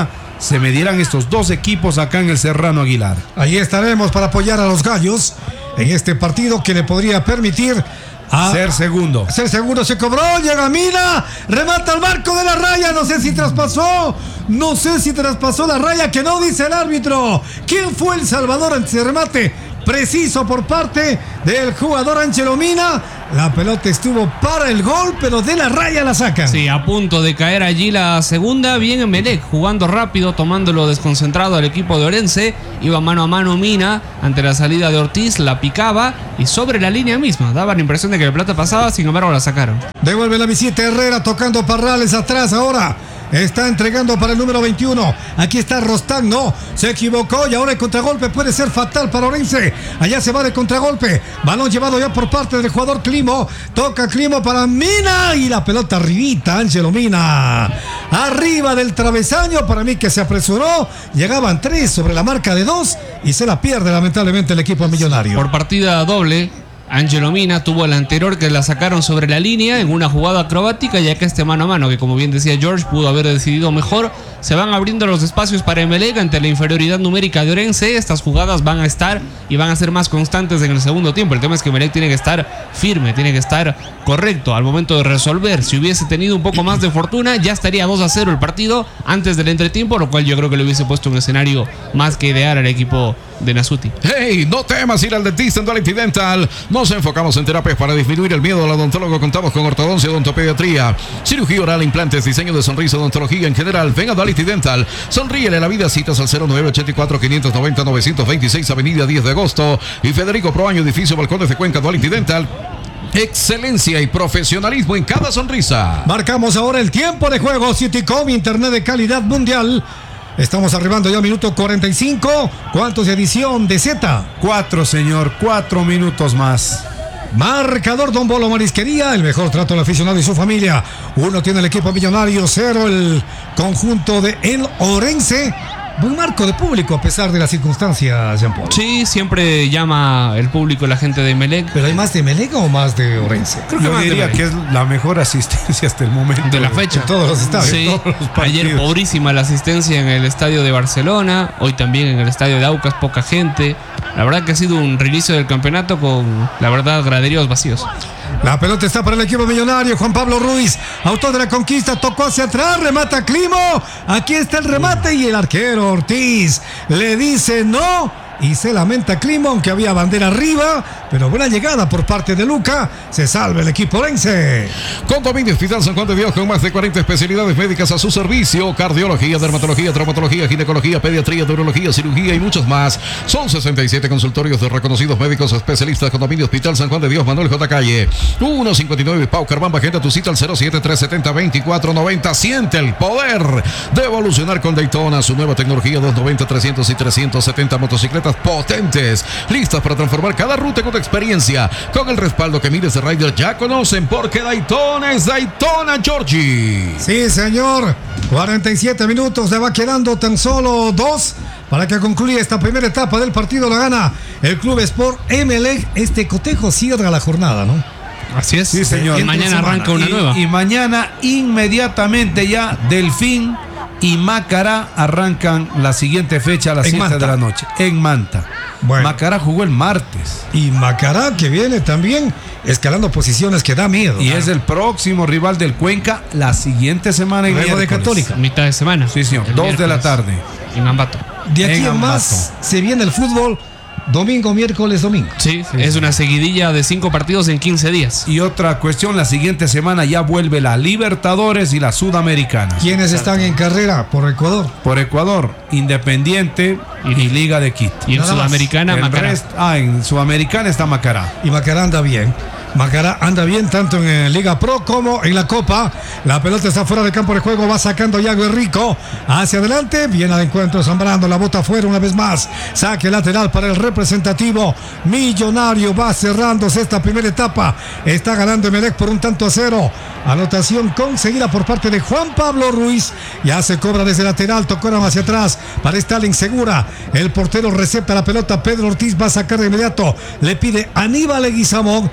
B: se medirán estos dos equipos acá en el Serrano Aguilar.
C: Ahí estaremos para apoyar a los gallos en este partido que le podría permitir a
B: ser segundo.
C: Ser segundo, se cobró, llega Mina, remata al marco de la raya, no sé si traspasó, no sé si traspasó la raya, que no dice el árbitro. ¿Quién fue el salvador ante ese remate? Preciso por parte del jugador Ángelo Mina. La pelota estuvo para el gol, pero de la raya la sacan.
A: Sí, a punto de caer allí la segunda. Bien Emelec, jugando rápido, tomándolo desconcentrado al equipo de Orense. Iba mano a mano Mina ante la salida de Ortiz, la picaba y sobre la línea misma. Daba la impresión de que la pelota pasaba, sin embargo la sacaron.
C: Devuelve la visita Herrera, tocando Parrales atrás ahora. Está entregando para el número veintiuno. Aquí está Rostán, no, se equivocó y ahora el contragolpe puede ser fatal para Orense. Allá se va de contragolpe. Balón llevado ya por parte del jugador Climo. Toca Climo para Mina y la pelota arribita, Ángelo Mina. Arriba del travesaño, para mí que se apresuró. Llegaban tres sobre la marca de dos y se la pierde lamentablemente el equipo millonario.
A: Por partida doble, Ángelo Mina tuvo el anterior que la sacaron sobre la línea en una jugada acrobática, ya que este mano a mano, que como bien decía George, pudo haber decidido mejor. Se van abriendo los espacios para Emelec ante la inferioridad numérica de Orense. Estas jugadas van a estar y van a ser más constantes en el segundo tiempo. El tema es que Emelec tiene que estar firme, tiene que estar correcto al momento de resolver. Si hubiese tenido un poco más de fortuna, ya estaría dos a cero el partido antes del entretiempo, lo cual yo creo que le hubiese puesto un escenario más que ideal al equipo de Nasuti.
E: Hey, no temas ir al dentista en Duality Dental. Nos enfocamos en terapias para disminuir el miedo al odontólogo. Contamos con ortodoncia, odontopediatría, cirugía oral, implantes, diseño de sonrisa, odontología en general. Ven a Duality Dental. Sonríele la vida. Citas al cero nueve ochenta y cuatro, quinientos noventa, novecientos veintiséis, Avenida diez de agosto y Federico Proaño, edificio Balcones de Cuenca. Duality Dental. Excelencia y profesionalismo en cada sonrisa.
C: Marcamos ahora el tiempo de juego. Citycom, internet de calidad mundial. Estamos arribando ya al minuto cuarenta y cinco. ¿Cuántos de edición de Z?
B: Cuatro, señor, cuatro minutos más.
C: Marcador Don Bolo Marisquería, el mejor trato al aficionado y su familia. Uno tiene el equipo millonario, cero el conjunto de El Orense. Buen marco de público a pesar de las circunstancias, Jean Paul.
A: Sí, siempre llama el público, la gente de Emelec.
C: ¿Pero hay más de Emelec o más de Orense?
B: Creo que yo diría que es la mejor asistencia hasta el momento
A: de la fecha.
C: En todos los estadios.
A: Sí,
C: todos los
A: ayer pobrísima la asistencia en el estadio de Barcelona, hoy también en el estadio de Aucas, poca gente. La verdad que ha sido un reinicio del campeonato con, la verdad, graderíos vacíos.
C: La pelota está para el equipo millonario. Juan Pablo Ruiz, autor de la conquista, tocó hacia atrás, remata Climo. Aquí está el remate y el arquero Ortiz le dice no. Y se lamenta Climo, aunque había bandera arriba, pero buena llegada por parte de Luca. Se salva el equipo orense.
E: Condominio Hospital San Juan de Dios, con más de cuarenta especialidades médicas a su servicio: cardiología, dermatología, traumatología, ginecología, pediatría, neurología, cirugía y muchos más. Son sesenta y siete consultorios de reconocidos médicos especialistas. Condominio Hospital San Juan de Dios, Manuel J. Calle ciento cincuenta y nueve, Pau Carbamba. Agenda tu cita al cero siete tres siete cero, veinticuatro noventa. Siente el poder de evolucionar con Daytona, su nueva tecnología doscientos noventa, trescientos y trescientos setenta motocicletas potentes, listas para transformar cada ruta con experiencia, con el respaldo que miles de riders ya conocen, porque Daytona es Daytona, Georgie.
C: Sí, señor. cuarenta y siete minutos, le va quedando tan solo dos para que concluya esta primera etapa del partido. La gana el Club Sport Emelec. Este cotejo cierra la jornada, ¿no?
A: Así es.
B: Sí, señor.
A: Y mañana arranca una
B: y,
A: nueva.
B: Y mañana inmediatamente ya Delfín y Macará arrancan la siguiente fecha a las siete de la noche en Manta.
C: Bueno.
B: Macará jugó el martes.
C: Y Macará, que viene también escalando posiciones que da miedo.
B: Y
C: claro,
B: es el próximo rival del Cuenca la siguiente semana en
C: luego de Católica.
A: Mitad de semana.
B: Sí, señor.
A: El
B: Dos de la
A: miércoles.
B: tarde.
A: En Ambato.
C: De aquí
B: en
C: en más se viene el fútbol. Domingo, miércoles, domingo.
A: Sí, es una seguidilla de cinco partidos en quince días.
B: Y otra cuestión, la siguiente semana ya vuelve la Libertadores y la Sudamericana.
C: ¿Quiénes están en carrera por Ecuador?
B: Por Ecuador, Independiente y, y Liga de Quito.
A: Y en
C: Nada más.
A: Sudamericana,
B: El
A: Macará.
B: rest- ah, en Sudamericana está Macará.
C: Y Macará anda bien. Macará anda bien tanto en eh, Liga Pro como en la Copa. La pelota está fuera de campo de juego. Va sacando Yago Rico hacia adelante. Viene al encuentro Zambrano. La bota fuera una vez más. Saque lateral para el representativo Millonario. Va cerrándose esta primera etapa. Está ganando Emelec por un tanto a cero. Anotación conseguida por parte de Juan Pablo Ruiz. Ya se cobra desde lateral. Tocó hacia atrás para Stalin Segura. El portero recepta la pelota. Pedro Ortiz va a sacar de inmediato. Le pide Aníbal Leguizamón. No le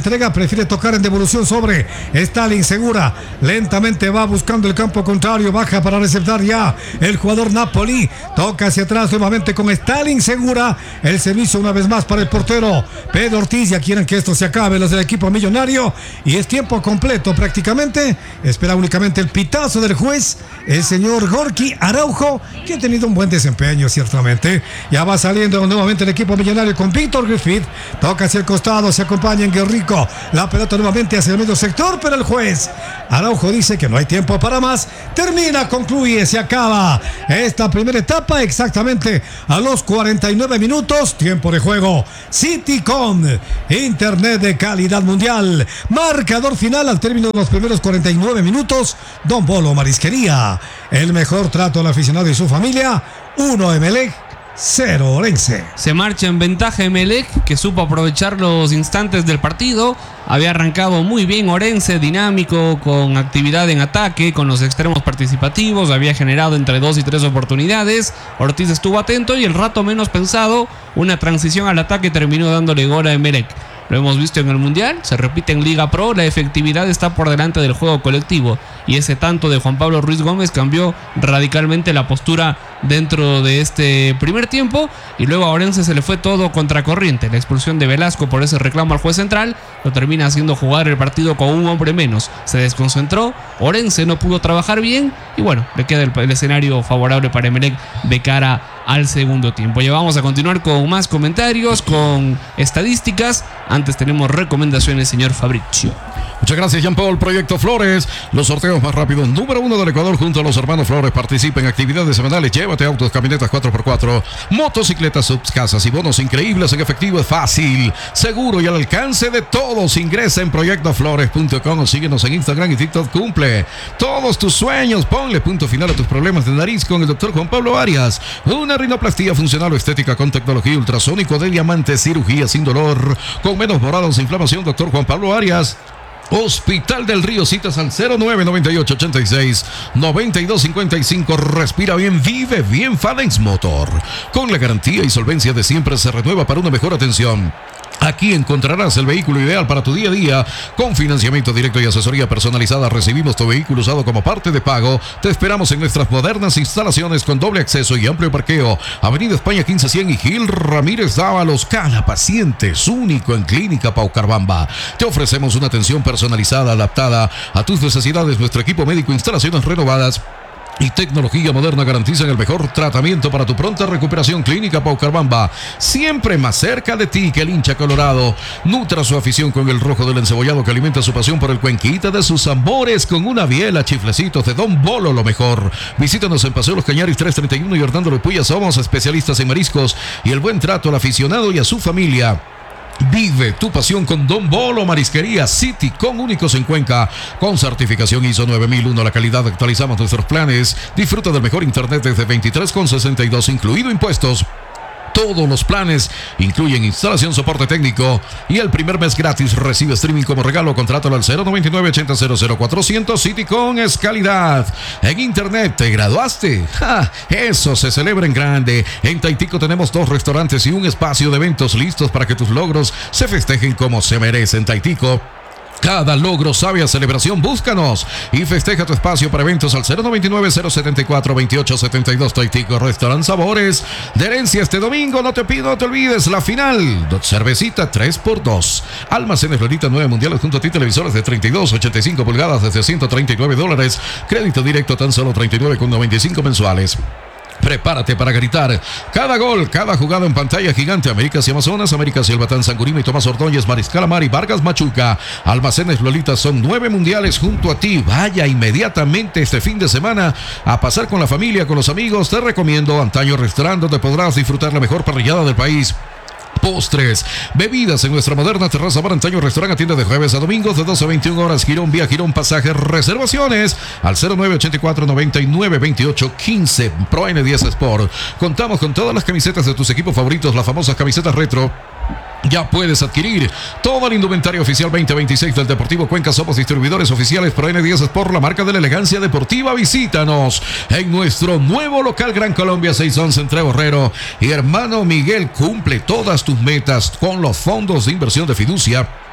C: entrega, prefiere tocar en devolución sobre Stalin Segura. Lentamente va buscando el campo contrario, baja para receptar ya el jugador Napoli. Toca hacia atrás nuevamente con Stalin Segura. El servicio una vez más para el portero Pedro Ortiz. Ya quieren que esto se acabe los del equipo millonario. Y es tiempo completo prácticamente. Espera únicamente el pitazo del juez, el señor Gorky Araujo, que ha tenido un buen desempeño ciertamente. Ya va saliendo nuevamente el equipo millonario con Víctor Griffith. Toca hacia el costado, se acompaña en Guerrico. La pelota nuevamente hacia el medio sector, pero el juez Araujo dice que no hay tiempo para más. Termina, concluye, se acaba esta primera etapa exactamente a los cuarenta y nueve minutos. Tiempo de juego. Citycom, internet de calidad mundial. Marcador final al término de los primeros cuarenta y nueve minutos. Don Bolo Marisquería, el mejor trato al aficionado y su familia. uno Emelec, cero Orense.
A: Se marcha en ventaja Emelec, que supo aprovechar los instantes del partido. Había arrancado muy bien Orense, dinámico, con actividad en ataque, con los extremos participativos. Había generado entre dos y tres oportunidades. Ortiz estuvo atento y el rato menos pensado, una transición al ataque terminó dándole gol a Emelec. Lo hemos visto en el Mundial, se repite en Liga Pro, la efectividad está por delante del juego colectivo y ese tanto de Juan Pablo Ruiz Gómez cambió radicalmente la postura dentro de este primer tiempo y luego a Orense se le fue todo contracorriente. La expulsión de Velasco por ese reclamo al juez central lo termina haciendo jugar el partido con un hombre menos. Se desconcentró, Orense no pudo trabajar bien y bueno, le queda el, el escenario favorable para Emelec de cara al segundo tiempo. Ya vamos a continuar con más comentarios, con estadísticas. Antes tenemos recomendaciones, señor Fabricio.
E: Muchas gracias, Jean Paul. Proyecto Flores, los sorteos más rápidos número uno del Ecuador junto a los hermanos Flores. Participa en actividades semanales. Llévate autos, camionetas cuatro por cuatro, motocicletas, subs, casas y bonos increíbles en efectivo. Es fácil, seguro y al alcance de todos. Ingresa en proyecto flores punto com o síguenos en Instagram y TikTok. Cumple todos tus sueños. Ponle punto final a tus problemas de nariz con el doctor Juan Pablo Arias. Una rinoplastia funcional o estética con tecnología ultrasónico de diamante, cirugía sin dolor, con menos morados e inflamación. Doctor Juan Pablo Arias. Hospital del Río, citas al cero nueve noventa y ocho ochenta y seis noventa y dos cincuenta y cinco. Respira bien, vive bien. Fadenx Motor, con la garantía y solvencia de siempre, se renueva para una mejor atención. Aquí encontrarás el vehículo ideal para tu día a día, con financiamiento directo y asesoría personalizada. Recibimos tu vehículo usado como parte de pago. Te esperamos en nuestras modernas instalaciones con doble acceso y amplio parqueo. Avenida España quince cien y Gil Ramírez Dávalos. Cala Pacientes, único en Clínica Paucarbamba. Te ofrecemos una atención personalizada, adaptada a tus necesidades. Nuestro equipo médico, instalaciones renovadas y tecnología moderna garantizan el mejor tratamiento para tu pronta recuperación. Clínica Paucarbamba, siempre más cerca de ti que el hincha colorado. Nutra su afición con el rojo del encebollado que alimenta su pasión por el cuenquita de sus amores con una biela, chiflecitos de Don Bolo, lo mejor. Visítanos en Paseo Los Cañaris trescientos treinta y uno y Hernando Lepuya. Somos especialistas en mariscos y el buen trato al aficionado y a su familia. Vive tu pasión con Don Bolo Marisquería City, con únicos en Cuenca, con certificación I S O nueve mil uno. La calidad, actualizamos nuestros planes. Disfruta del mejor internet desde veintitrés con sesenta y dos, incluido impuestos. Todos los planes incluyen instalación, soporte técnico y el primer mes gratis. Recibe streaming como regalo. Contrátalo al cero noventa y nueve ochenta cero cero cuatrocientos. Citycom es calidad en internet. ¿Te graduaste? ¡Ja! Eso se celebra en grande. En Taitico tenemos dos restaurantes y un espacio de eventos listos para que tus logros se festejen como se merecen. Taitico, cada logro sabe a celebración. Búscanos y festeja tu espacio para eventos al cero noventa y nueve cero setenta y cuatro veintiocho setenta y dos. Taitico Restaurant Sabores de Herencia. Este domingo no te pido, no te olvides la final. Cervecita tres por dos. Almacenes Lolita, nueve mundiales junto a ti. Televisores de treinta y dos, ochenta y cinco pulgadas desde ciento treinta y nueve dólares. Crédito directo tan solo treinta y nueve con noventa y cinco mensuales. Prepárate para gritar cada gol, cada jugada en pantalla gigante. Américas y Amazonas, Américas y el Batán, Sangurima y Tomás Ordóñez, Mariscal Amari, Vargas Machuca. Almacenes Lolita, son nueve mundiales junto a ti. Vaya inmediatamente este fin de semana a pasar con la familia, con los amigos. Te recomiendo Antaño Restaurante, donde podrás disfrutar la mejor parrillada del país. Postres, bebidas en nuestra moderna terraza bar Antaño Restaurante. Atiende de jueves a domingos de doce a veintiuna horas. Girón, vía Girón, pasajes, reservaciones al cero nueve ochenta y cuatro noventa y nueve veintiocho quince. Pro N diez Sport. Contamos con todas las camisetas de tus equipos favoritos, las famosas camisetas retro. Ya puedes adquirir todo el indumentario oficial veinte veintiséis del Deportivo Cuenca. Somos distribuidores oficiales Pro N diez Sport, la marca de la elegancia deportiva. Visítanos en nuestro nuevo local Gran Colombia seiscientos once entre Borrero. Y hermano Miguel, cumple todas tus metas con los fondos de inversión de fiducia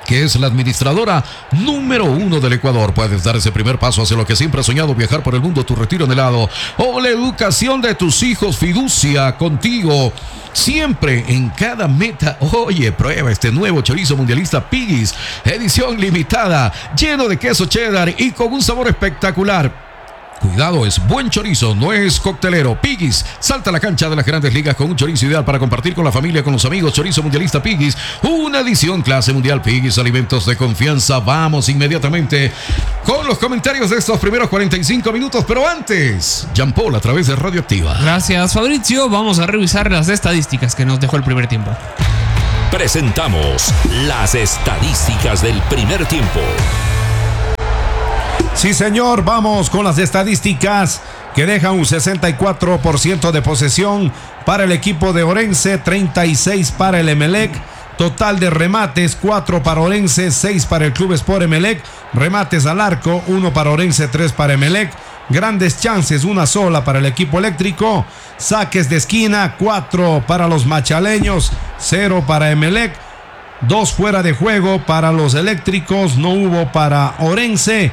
E: que es la administradora número uno del Ecuador. Puedes dar ese primer paso hacia lo que siempre has soñado, viajar por el mundo, tu retiro anhelado o la educación de tus hijos. Fiducia contigo siempre en cada meta. Oye, prueba este nuevo chorizo mundialista Piggy's, edición limitada, lleno de queso cheddar y con un sabor espectacular. Cuidado, es buen chorizo, no es coctelero. Piggy's salta a la cancha de las grandes ligas con un chorizo ideal para compartir con la familia, con los amigos. Chorizo mundialista Piggy's, una edición clase mundial. Piggy's, alimentos de confianza. Vamos inmediatamente con los comentarios de estos primeros cuarenta y cinco minutos, pero antes, Jean Paul a través de Radioactiva.
A: Gracias, Fabrizio. Vamos a revisar las estadísticas que nos dejó el primer tiempo.
F: Presentamos las estadísticas del primer tiempo.
B: Sí, señor, vamos con las estadísticas que dejan un sesenta y cuatro por ciento de posesión para el equipo de Orense, treinta y seis para el Emelec. Total de remates, cuatro para Orense, seis para el Club Sport Emelec. Remates al arco, uno para Orense, tres para Emelec. Grandes chances, una sola para el equipo eléctrico. Saques de esquina, cuatro para los machaleños, cero para Emelec. Dos fuera de juego para los eléctricos, no hubo para Orense.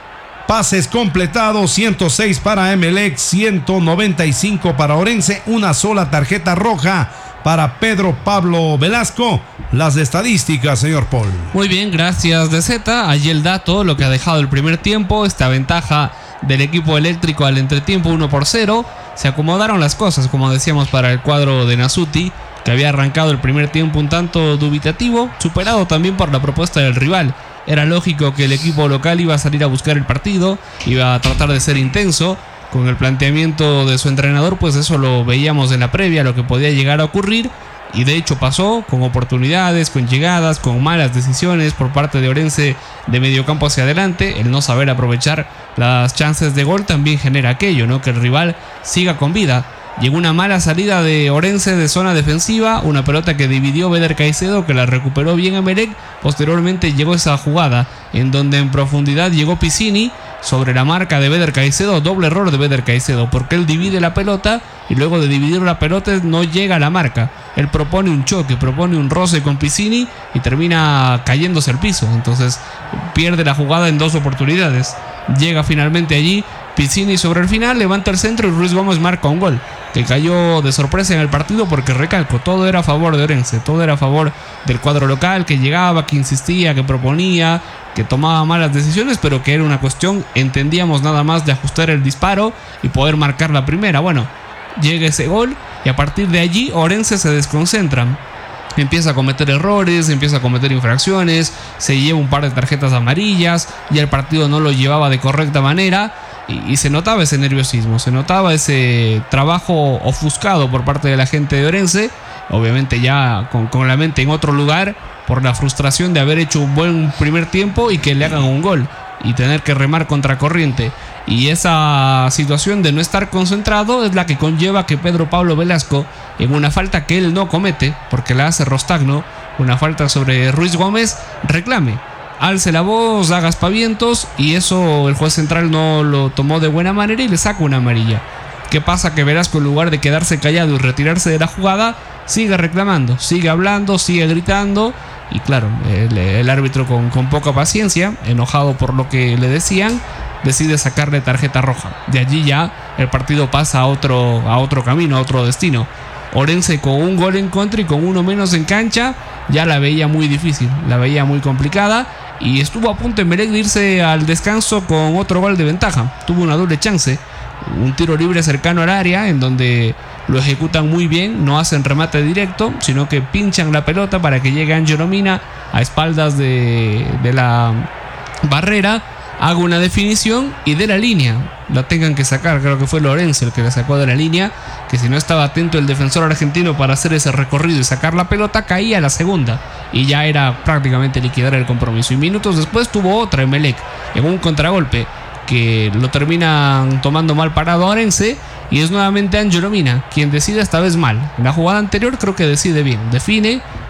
B: Pases completados, ciento seis para Emelec, ciento noventa y cinco para Orense. Una sola tarjeta roja para Pedro Pablo Velasco. Las estadísticas, señor Paul.
A: Muy bien, gracias de Z. Allí el dato, lo que ha dejado el primer tiempo, esta ventaja del equipo eléctrico al entretiempo, uno por cero. Se acomodaron las cosas, como decíamos, para el cuadro de Nasuti, que había arrancado el primer tiempo un tanto dubitativo, superado también por la propuesta del rival. Era lógico que el equipo local iba a salir a buscar el partido, iba a tratar de ser intenso. Con el planteamiento de su entrenador, pues eso lo veíamos en la previa, lo que podía llegar a ocurrir. Y de hecho pasó, con oportunidades, con llegadas, con malas decisiones por parte de Orense de mediocampo hacia adelante. El no saber aprovechar las chances de gol también genera aquello, ¿no? Que el rival siga con vida. Llegó una mala salida de Orense de zona defensiva, una pelota que dividió Beder Caicedo, que la recuperó bien Emelec. Posteriormente llegó esa jugada en donde en profundidad llegó Piccini sobre la marca de Beder Caicedo. Doble error de Beder Caicedo, porque él divide la pelota y luego de dividir la pelota no llega a la marca. Él propone un choque, propone un roce con Piccini y termina cayéndose al piso. Entonces pierde la jugada en dos oportunidades. Llega finalmente allí Piccini sobre el final, levanta el centro y Ruiz Gómez marca un gol que cayó de sorpresa en el partido, porque recalco, todo era a favor de Orense, todo era a favor del cuadro local, que llegaba, que insistía, que proponía, que tomaba malas decisiones, pero que era una cuestión, entendíamos, nada más de ajustar el disparo y poder marcar la primera. Bueno, llega ese gol y a partir de allí Orense se desconcentra. Empieza a cometer errores, empieza a cometer infracciones, se lleva un par de tarjetas amarillas, ya el partido no lo llevaba de correcta manera y, y se notaba ese nerviosismo, se notaba ese trabajo ofuscado por parte de la gente de Orense, obviamente ya con, con la mente en otro lugar por la frustración de haber hecho un buen primer tiempo y que le hagan un gol y tener que remar contra corriente. Y esa situación de no estar concentrado es la que conlleva que Pedro Pablo Velasco, en una falta que él no comete, porque la hace Rostagno, una falta sobre Ruiz Gómez, reclame, alce la voz, haga aspavientos, y eso el juez central no lo tomó de buena manera y le saca una amarilla. ¿Qué pasa? Que Velasco, en lugar de quedarse callado y retirarse de la jugada, sigue reclamando, sigue hablando, sigue gritando. Y claro, el, el árbitro con, con poca paciencia, enojado por lo que le decían, decide sacarle tarjeta roja. De allí ya el partido pasa a otro, a otro camino, a otro destino. Orense con un gol en contra y con uno menos en cancha, ya la veía muy difícil, la veía muy complicada. Y estuvo a punto en Emelec de irse al descanso con otro gol de ventaja. Tuvo una doble chance, un tiro libre cercano al área en donde lo ejecutan muy bien, no hacen remate directo, sino que pinchan la pelota para que llegue Angelo Mina a espaldas de, de la barrera, haga una definición y de la línea la tengan que sacar. Creo que fue Lorenzo el que la sacó de la línea, que si no estaba atento el defensor argentino para hacer ese recorrido y sacar la pelota, caía a la segunda y ya era prácticamente liquidar el compromiso. Y minutos después tuvo otra Emelec en un contragolpe que lo terminan tomando mal parado a Orense, y es nuevamente Angelo Mina quien decide esta vez mal. En la jugada anterior creo que decide bien, define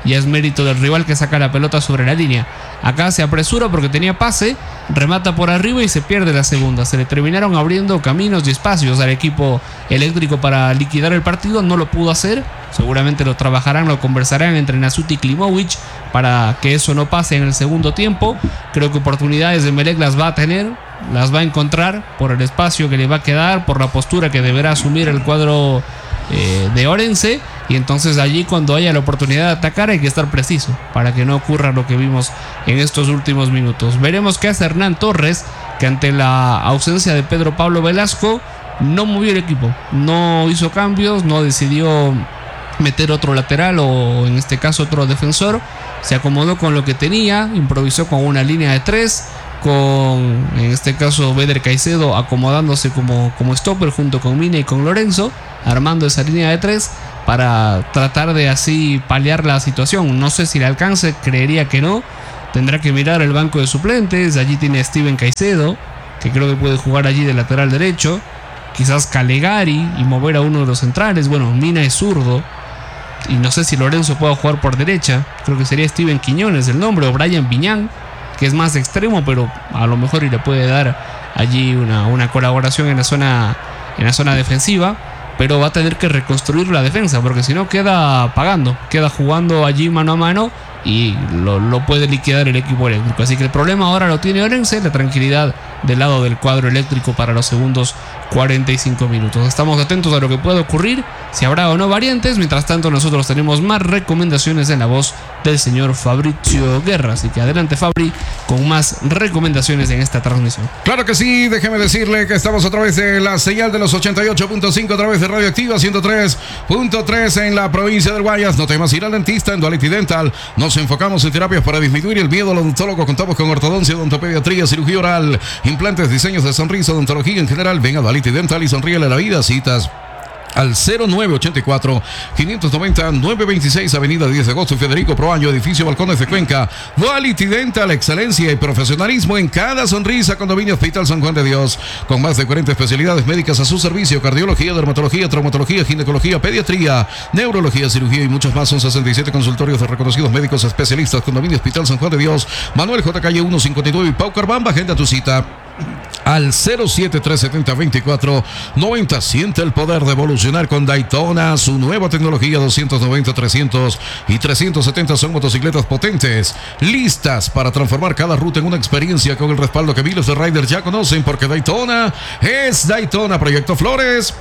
A: ya es mérito del rival que saca la pelota sobre la línea. Acá se apresura porque tenía pase, remata por arriba y se pierde la segunda. Se le terminaron abriendo caminos y espacios al equipo eléctrico para liquidar el partido. No lo pudo hacer. Seguramente lo trabajarán, lo conversarán entre Nasuti y Klimovic para que eso no pase en el segundo tiempo. Creo que oportunidades de Emelec las va a tener, las va a encontrar por el espacio que le va a quedar, por la postura que deberá asumir el cuadro eh, de Orense. Y entonces allí, cuando haya la oportunidad de atacar, hay que estar preciso para que no ocurra lo que vimos en estos últimos minutos. Veremos qué hace Hernán Torres, que ante la ausencia de Pedro Pablo Velasco no movió el equipo, no hizo cambios, no decidió meter otro lateral o en este caso otro defensor. Se acomodó con lo que tenía, improvisó con una línea de tres, con en este caso Beder Caicedo acomodándose como, como stopper junto con Mina y con Lorenzo, armando esa línea de tres para tratar de así paliar la situación. No sé si le alcance, creería que no. Tendrá que mirar el banco de suplentes. Allí tiene a Steven Caicedo, que creo que puede jugar allí de lateral derecho. Quizás Calegari y mover a uno de los centrales. Bueno, Mina es zurdo y no sé si Lorenzo pueda jugar por derecha. Creo que sería Steven Quiñones el nombre, o Brian Viñán, que es más extremo, pero a lo mejor y le puede dar allí una, una colaboración en la zona, en la zona defensiva. Pero va a tener que reconstruir la defensa, porque si no queda pagando, queda jugando allí mano a mano y lo, lo puede liquidar el equipo eléctrico. Así que el problema ahora lo tiene Orense, la tranquilidad del lado del cuadro eléctrico para los segundos cuarenta y cinco minutos. Estamos atentos a lo que pueda ocurrir, si habrá o no variantes. Mientras tanto, nosotros tenemos más recomendaciones en la voz del señor Fabricio Guerra. Así que adelante, Fabri, con más recomendaciones en esta transmisión.
E: Claro que sí, déjeme decirle que estamos a través de la señal de los ochenta y ocho punto cinco, a través de Radioactiva ciento tres punto tres en la provincia del Guayas. No temas ir al dentista. En Duality Dental nos enfocamos en terapias para disminuir el miedo al odontólogo. Contamos con ortodoncia, odontopediatría, cirugía oral, implantes, diseños de sonrisa, odontología en general. Venga a Duality Dental y sonríele a la vida. Citas al cero nueve ochenta y cuatro, quinientos noventa, novecientos veintiséis, Avenida diez de agosto, Federico Proaño, edificio Balcones de Cuenca. Duality Dental, excelencia y profesionalismo en cada sonrisa. Condominio Hospital San Juan de Dios, con más de cuarenta especialidades médicas a su servicio: cardiología, dermatología, traumatología, ginecología, pediatría, neurología, cirugía y muchos más. Son sesenta y siete consultorios de reconocidos médicos especialistas. Condominio Hospital San Juan de Dios, Manuel J. Calle ciento cincuenta y nueve y Pau Carbamba. Agenda tu cita al cero siete tres setenta, veinticuatro noventa. Siente el poder de evolucionar con Daytona. Su nueva tecnología doscientos noventa, trescientos y trescientos setenta son motocicletas potentes, listas para transformar cada ruta en una experiencia, con el respaldo que miles de riders ya conocen, porque Daytona es Daytona. Proyecto Flores,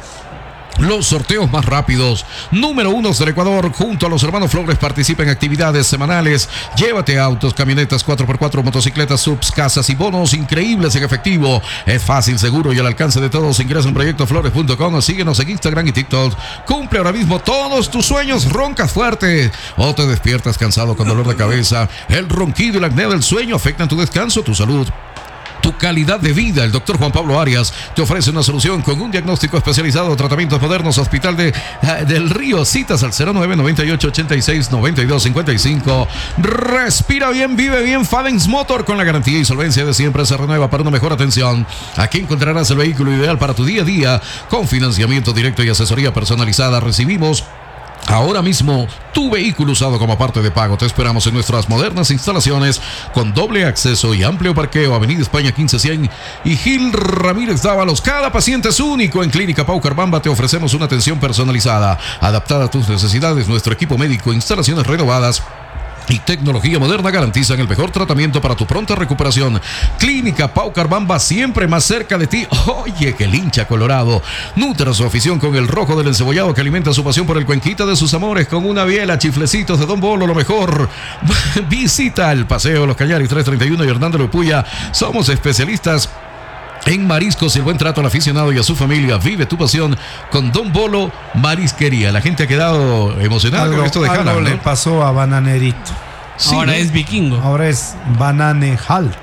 E: los sorteos más rápidos, número uno del Ecuador. Junto a los hermanos Flores participa en actividades semanales. Llévate autos, camionetas, cuatro por cuatro, motocicletas, subs, casas y bonos increíbles en efectivo. Es fácil, seguro y al alcance de todos. Ingresa en proyecto flores punto com o síguenos en Instagram y TikTok. Cumple ahora mismo todos tus sueños. Roncas fuerte o te despiertas cansado con dolor de cabeza. El ronquido y la apnea del sueño afectan tu descanso, tu salud, tu calidad de vida. El doctor Juan Pablo Arias te ofrece una solución con un diagnóstico especializado, tratamientos modernos. Hospital de, uh, del Río. Citas al cero nueve noventa y ocho, ochenta y seis, noventa y dos, cincuenta y cinco. Respira bien, vive bien. Fadens Motor, con la garantía y solvencia de siempre, se renueva para una mejor atención. Aquí encontrarás el vehículo ideal para tu día a día, con financiamiento directo y asesoría personalizada. Recibimos ahora mismo tu vehículo usado como parte de pago. Te esperamos en nuestras modernas instalaciones con doble acceso y amplio parqueo. Avenida España quince cien y Gil Ramírez Dávalos. Cada paciente es único. En Clínica Pau Carbamba te ofrecemos una atención personalizada, adaptada a tus necesidades. Nuestro equipo médico, instalaciones renovadas y tecnología moderna garantizan el mejor tratamiento para tu pronta recuperación. Clínica Pau Carbamba, siempre más cerca de ti. Oye, que el hincha colorado nutra su afición con el rojo del encebollado, que alimenta su pasión por el cuenquita de sus amores con una biela. Chiflecitos de Don Bolo, lo mejor. Visita el Paseo Los Cañaris trescientos treinta y uno y Hernando Lepuya. Somos especialistas en mariscos y el buen trato al aficionado y a su familia. Vive tu pasión con Don Bolo Marisquería. La gente ha quedado emocionada
B: algo,
E: con esto de
B: algo
E: Haaland,
B: le
E: ¿no?
B: pasó a Bananerito.
E: Sí,
A: ahora
E: ¿no?
A: es vikingo.
B: Ahora es Bananejal.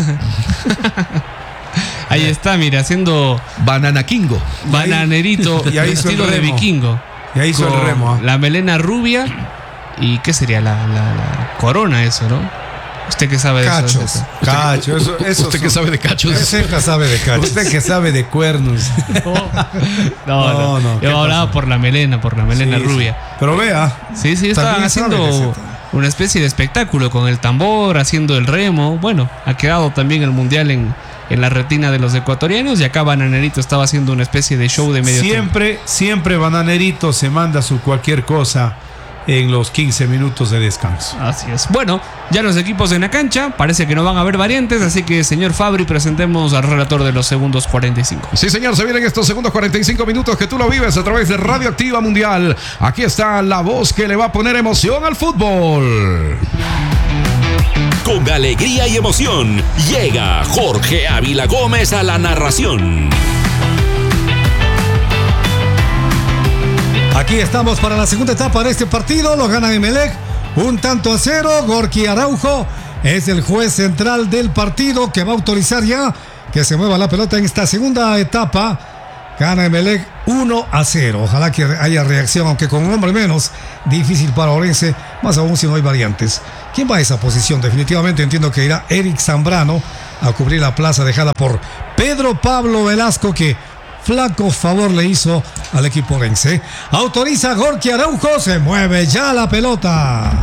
A: Ahí está, mira, haciendo
E: Banana Kingo.
A: bananerito,
B: y ahí hizo
A: estilo
B: el
A: de
B: remo.
A: vikingo.
B: Y ahí hizo
A: Con
B: el remo. ¿eh?
A: la melena rubia. ¿Y qué sería? La, la, la corona, eso, ¿no? ¿Usted qué sabe de
C: Cachos.
A: eso?
B: Cacho, eso, eso
E: ¿Usted qué sabe de cachos?
C: Ese que sabe de cachos.
B: Usted que sabe de cuernos.
A: No, no,
B: No, no, ¿qué
A: yo hablaba
B: pasó?
A: por la melena, por la melena
B: Sí, sí.
A: rubia.
B: Pero vea.
A: Sí, sí, estaban
C: También sabe
A: haciendo
C: de ese tema.
A: una especie de espectáculo con el tambor, haciendo el remo. Bueno, ha quedado también el mundial en, en la retina de los ecuatorianos, y acá Bananerito estaba haciendo una especie de show de medio
B: Siempre, tiempo. siempre Bananerito se manda su cualquier cosa en los quince minutos de descanso.
A: Así es. Bueno, ya los equipos en la cancha, parece que no van a haber variantes, así que, señor Fabri, presentemos al relator de los segundos cuarenta y cinco.
E: Sí, señor, se vienen estos segundos cuarenta y cinco minutos que tú lo vives a través de Radioactiva Mundial. Aquí está la voz que le va a poner emoción al fútbol.
F: Con alegría y emoción, llega Jorge Ávila Gómez a la narración.
C: Aquí estamos para la segunda etapa de este partido. Lo gana Emelec un tanto a cero. Gorky Araujo es el juez central del partido que va a autorizar ya que se mueva la pelota en esta segunda etapa. Gana Emelec uno a cero. Ojalá que haya reacción, aunque con un hombre menos, difícil para Orense, más aún si no hay variantes. ¿Quién va a esa posición? Definitivamente entiendo que irá Eric Zambrano a cubrir la plaza dejada por Pedro Pablo Velasco, que flaco favor le hizo al equipo orense. Autoriza Gorky Araujo, se mueve ya la pelota.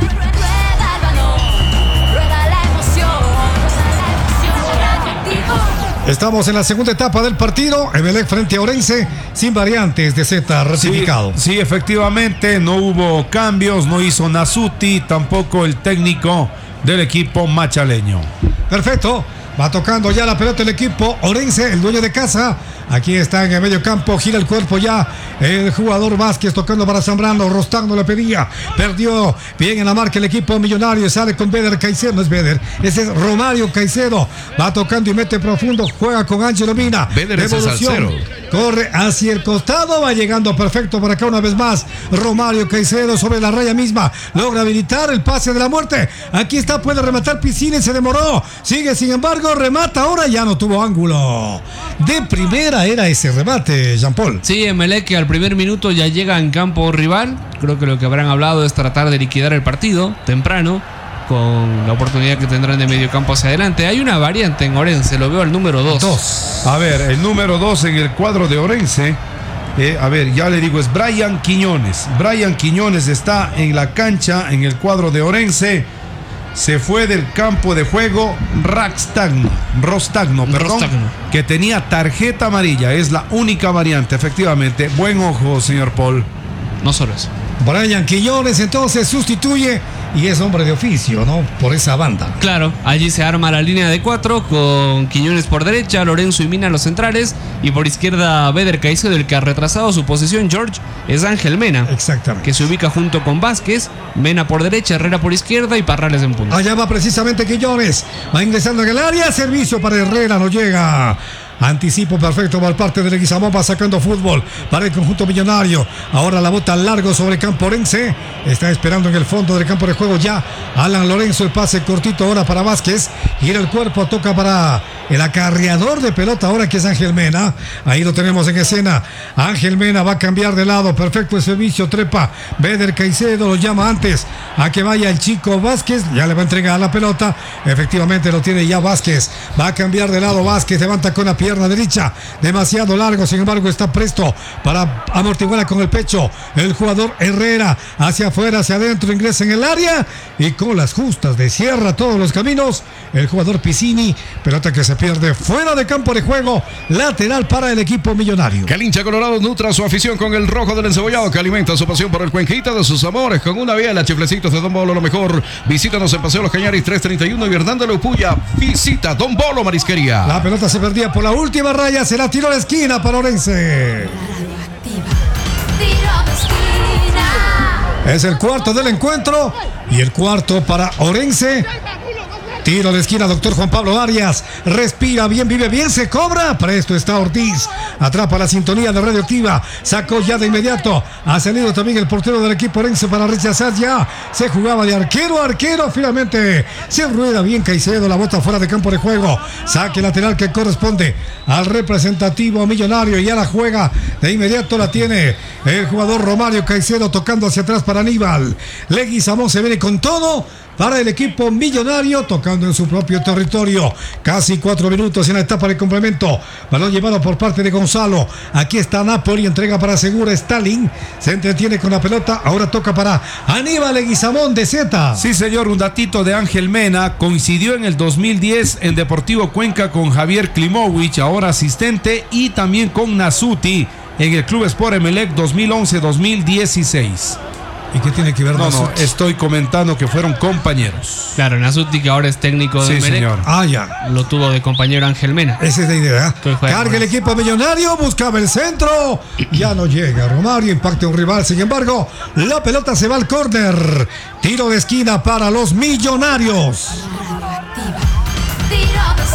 C: Estamos en la segunda etapa del partido. Emelec frente a Orense, sin variantes de Z ratificado.
B: Sí, sí, efectivamente, no hubo cambios, no hizo Nasuti, tampoco el técnico del equipo machaleño.
C: Perfecto. Va tocando ya la pelota el equipo Orense, el dueño de casa. Aquí está en el medio campo, gira el cuerpo ya el jugador Vázquez, tocando para Zambrano. Rostagno le pedía, perdió bien en la marca el equipo millonario. Sale con Beder Caicedo, no es Beder, ese es Romario Caicedo. Va tocando y mete profundo, juega con Ángelo Mina.
E: Beder es el salsero.
C: Corre hacia el costado, va llegando perfecto por acá una vez más. Romario Caicedo sobre la raya misma, logra habilitar el pase de la muerte. Aquí está, puede rematar Piscines, se demoró. Sigue, sin embargo, remata ahora, ya no tuvo ángulo. De primera era ese remate, Jean Paul.
A: Sí, Emelec, que al primer minuto ya llega en campo rival. Creo que lo que habrán hablado es tratar de liquidar el partido temprano, con la oportunidad que tendrán de medio campo hacia adelante. Hay una variante en Orense, lo veo al número dos.
B: Dos. A ver, el número dos en el cuadro de Orense. Eh, a ver, ya le digo, es Brian Quiñones. Brian Quiñones está en la cancha en el cuadro de Orense. Se fue del campo de juego Rostagno, Rostagno, perdón, Rostagno, que tenía tarjeta amarilla. Es la única variante, efectivamente. Buen ojo, señor Paul.
A: No solo eso.
C: Brian Quiñones entonces sustituye y es hombre de oficio, ¿no? Por esa banda.
A: Claro, allí se arma la línea de cuatro con Quiñones por derecha, Lorenzo y Mina los centrales, y por izquierda Beder Caicedo. El que ha retrasado su posición, George, es Ángel Mena.
C: Exactamente.
A: Que se ubica junto con Vázquez, Mena por derecha, Herrera por izquierda y Parrales en punta.
C: Allá va precisamente Quiñones, va ingresando en el área, servicio para Herrera, no llega. Anticipo perfecto por parte de Leguizamón, va sacando fútbol para el conjunto millonario. Ahora la bota largo sobre el campo Orense. Está esperando en el fondo del campo de juego ya Alan Lorenzo, el pase cortito ahora para Vázquez. Gira el cuerpo, toca para el acarreador de pelota ahora, que es Ángel Mena. Ahí lo tenemos en escena. Ángel Mena va a cambiar de lado, perfecto el servicio, trepa Beder Caicedo, lo llama antes a que vaya el chico Vázquez. Ya le va a entregar la pelota, efectivamente lo tiene ya Vázquez. Va a cambiar de lado Vázquez, levanta con la pierna pierna derecha, demasiado largo, sin embargo está presto para amortiguarla con el pecho. El jugador Herrera hacia afuera, hacia adentro, ingresa en el área y con las justas de cierra todos los caminos. El jugador Piscini, pelota que se pierde fuera de campo de juego, lateral para el equipo millonario.
E: Que el hincha colorado nutra su afición con el rojo del encebollado, que alimenta su pasión por el Cuenquita de sus amores con una biela. Chiflecitos de Don Bolo, lo mejor. Visítanos en Paseo Los Cañaris tres treinta y uno y Hernando Leupuya. Visita Don Bolo Marisquería.
C: La pelota se perdía por la última raya, se la tiró a la esquina para Orense. Es el cuarto del encuentro y el cuarto para Orense. Tiro de esquina, doctor Juan Pablo Arias. Respira bien, vive bien, se cobra. Presto está Ortiz. Atrapa la sintonía de Radioactiva. Sacó ya de inmediato. Ha salido también el portero del equipo orense para rechazar ya. Se jugaba de arquero a arquero. Finalmente se rueda bien Caicedo. La bota fuera de campo de juego. Saque lateral que corresponde al representativo millonario. Ya la juega de inmediato. La tiene el jugador Romario Caicedo tocando hacia atrás para Aníbal. Leguizamón se viene con todo. para el equipo millonario, tocando en su propio territorio. Casi cuatro minutos en la etapa de complemento. Balón llevado por parte de Gonzalo. Aquí está Napoli, entrega para Segura. Stalin se entretiene con la pelota. Ahora toca para Aníbal Leguizamón de Z.
B: Sí, señor, un datito de Ángel Mena. Coincidió en el dos mil diez en Deportivo Cuenca con Javier Klimovic, ahora asistente, y también con Nasuti en el Club Sport Emelec dos mil once dos mil dieciséis.
C: ¿Y qué tiene que ver?
B: No, no, estoy comentando que fueron compañeros.
A: Claro, Nasuti, que ahora es técnico de
B: Sí,
A: Emelec,
B: señor.
C: Ah, ya.
A: lo tuvo de compañero Ángel Mena.
C: Esa es la idea.
A: Que juega
C: Carga el
A: más.
C: equipo millonario, buscaba el centro. Ya no llega Romario, impacta un rival. Sin embargo, la pelota se va al córner. Tiro de esquina para los millonarios.
D: Tiro de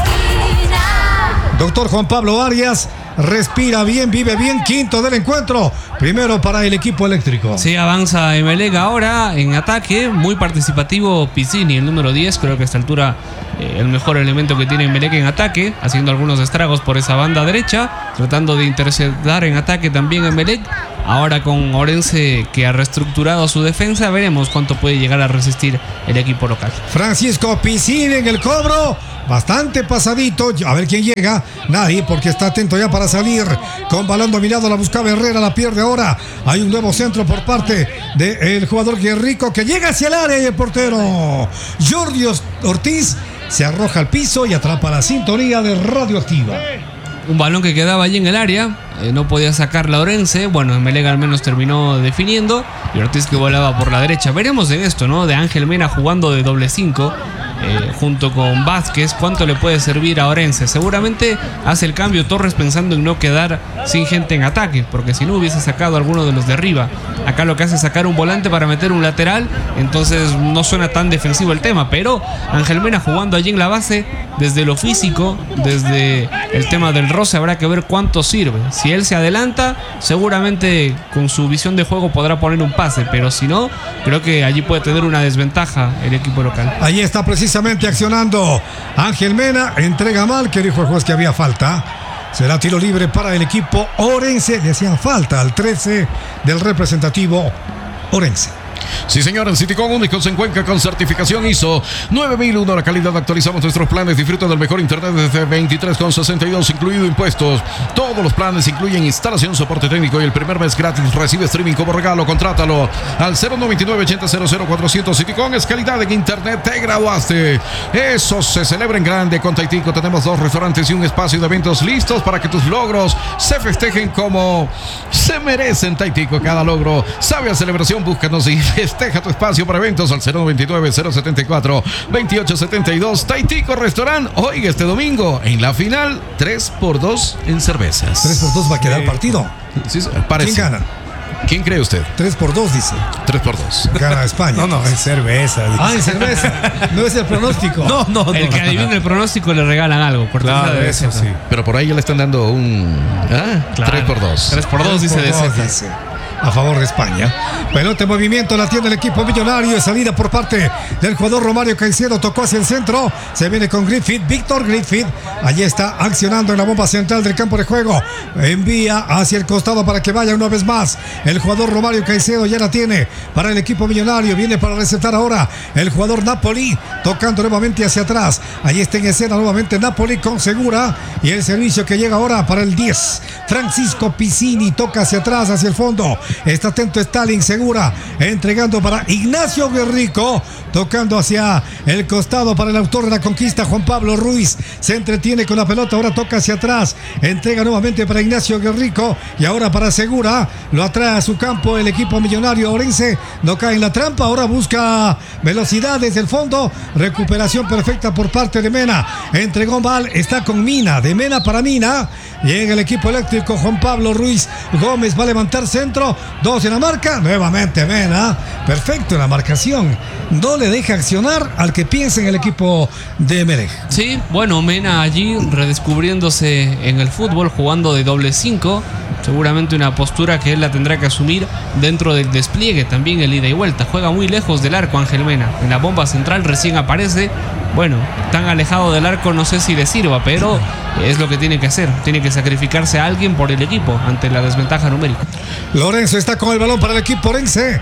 D: esquina.
C: Doctor Juan Pablo Arias respira bien, vive bien. Quinto del encuentro. Primero para el equipo eléctrico.
A: Sí, avanza Emelec ahora en ataque. Muy participativo Piccini, el número diez. Creo que a esta altura eh, el mejor elemento que tiene Emelec en ataque, haciendo algunos estragos por esa banda derecha, tratando de interceptar en ataque también Emelec. Ahora con Orense, que ha reestructurado su defensa, veremos cuánto puede llegar a resistir el equipo local.
C: Francisco Piccini en el cobro. Bastante pasadito. A ver quién llega. Nadie, porque está atento ya para salir. Con balón dominado, la buscaba Herrera, la pierde ahora. Hay un nuevo centro por parte del jugador Guerrico, que llega hacia el área, y el portero Jordi Ortiz se arroja al piso y atrapa la sintonía de Radioactiva.
A: Un balón que quedaba allí en el área, eh, no podía sacar la Orense. Bueno, Emelec al menos terminó definiendo, y Ortiz que volaba por la derecha. Veremos en esto, ¿no? De Ángel Mena jugando de doble cinco. Eh, junto con Vázquez, cuánto le puede servir a Orense. Seguramente hace el cambio Torres pensando en no quedar sin gente en ataque, porque si no hubiese sacado a alguno de los de arriba. Acá lo que hace es sacar un volante para meter un lateral, entonces no suena tan defensivo el tema. Pero Ángel Mena jugando allí en la base, desde lo físico, desde el tema del roce, habrá que ver cuánto sirve. Si él se adelanta, seguramente con su visión de juego podrá poner un pase, pero si no, creo que allí puede tener una desventaja el equipo local.
C: Ahí está precisamente accionando Ángel Mena, entrega mal, que dijo el juez que había falta. Será tiro libre para el equipo Orense. Le hacían falta al trece del representativo Orense.
E: Sí, señor, en Citycon, únicos en Cuenca con certificación I S O nueve mil uno. La calidad, actualizamos nuestros planes. Disfruta del mejor internet desde veintitrés con sesenta y dos, incluido impuestos. Todos los planes incluyen instalación, soporte técnico y el primer mes gratis. Recibe streaming como regalo. Contrátalo al cero noventa y nueve, ochenta, cero cero, cuatrocientos. Citycon es calidad en internet. Te graduaste. Eso se celebra en grande con Taitico. Tenemos dos restaurantes y un espacio de eventos listos para que tus logros se festejen como se merecen. Taitico, cada logro sabe a celebración. Búscanos y festeja tu espacio para eventos al cero noventa y nueve, cero setenta y cuatro, veintiocho setenta y dos. Taitico Restaurant. Oiga, este domingo en la final, tres por dos en cervezas.
C: tres por dos va a quedar el partido.
E: Sí, parece.
C: ¿Quién gana?
E: ¿Quién cree usted?
C: tres por dos, dice.
E: tres por dos.
C: Gana España.
B: No, no, es cerveza.
C: Ah, en cerveza. No es el pronóstico.
B: No, no, no.
A: El que adivine el pronóstico le regalan algo.
B: Claro, eso sí.
E: Pero por ahí ya le están dando un ¿ah?
A: Claro.
E: tres por dos.
A: tres por dos dice
C: Por
A: de
C: dos,
A: Z.
C: dice. A favor de España. Pelota en movimiento, la tiene el equipo millonario. Salida por parte del jugador Romario Caicedo. Tocó hacia el centro. Se viene con Griffith. Víctor Griffith. Allí está accionando en la bomba central del campo de juego. Envía hacia el costado para que vaya una vez más. El jugador Romario Caicedo ya la tiene para el equipo millonario. Viene para recetar ahora el jugador Napoli. Tocando nuevamente hacia atrás. Allí está en escena nuevamente Napoli con Segura. Y el servicio que llega ahora para el diez. Francisco Piccini toca hacia atrás, hacia el fondo. Está atento Stalin, Segura, entregando para Ignacio Guerrico, tocando hacia el costado para el autor de la conquista, Juan Pablo Ruiz. Se entretiene con la pelota, ahora toca hacia atrás, entrega nuevamente para Ignacio Guerrico y ahora para Segura. Lo atrae a su campo el equipo millonario Orense. No cae en la trampa, ahora busca velocidad desde el fondo. Recuperación perfecta por parte de Mena. Entregó mal, está con Mina, de Mena para Mina. Llega el equipo eléctrico, Juan Pablo Ruiz Gómez va a levantar centro. Dos en la marca, nuevamente Mena. Perfecto en la marcación. No le deja accionar al que piensa en el equipo de Emelec.
A: Sí, bueno, Mena allí redescubriéndose en el fútbol, jugando de doble cinco. Seguramente una postura que él la tendrá que asumir dentro del despliegue, también el ida y vuelta. Juega muy lejos del arco Ángel Mena. En la bomba central recién aparece. Bueno, tan alejado del arco no sé si le sirva, pero es lo que tiene que hacer. Tiene que sacrificarse a alguien por el equipo ante la desventaja numérica.
C: Lorenzo está con el balón para el equipo Orense.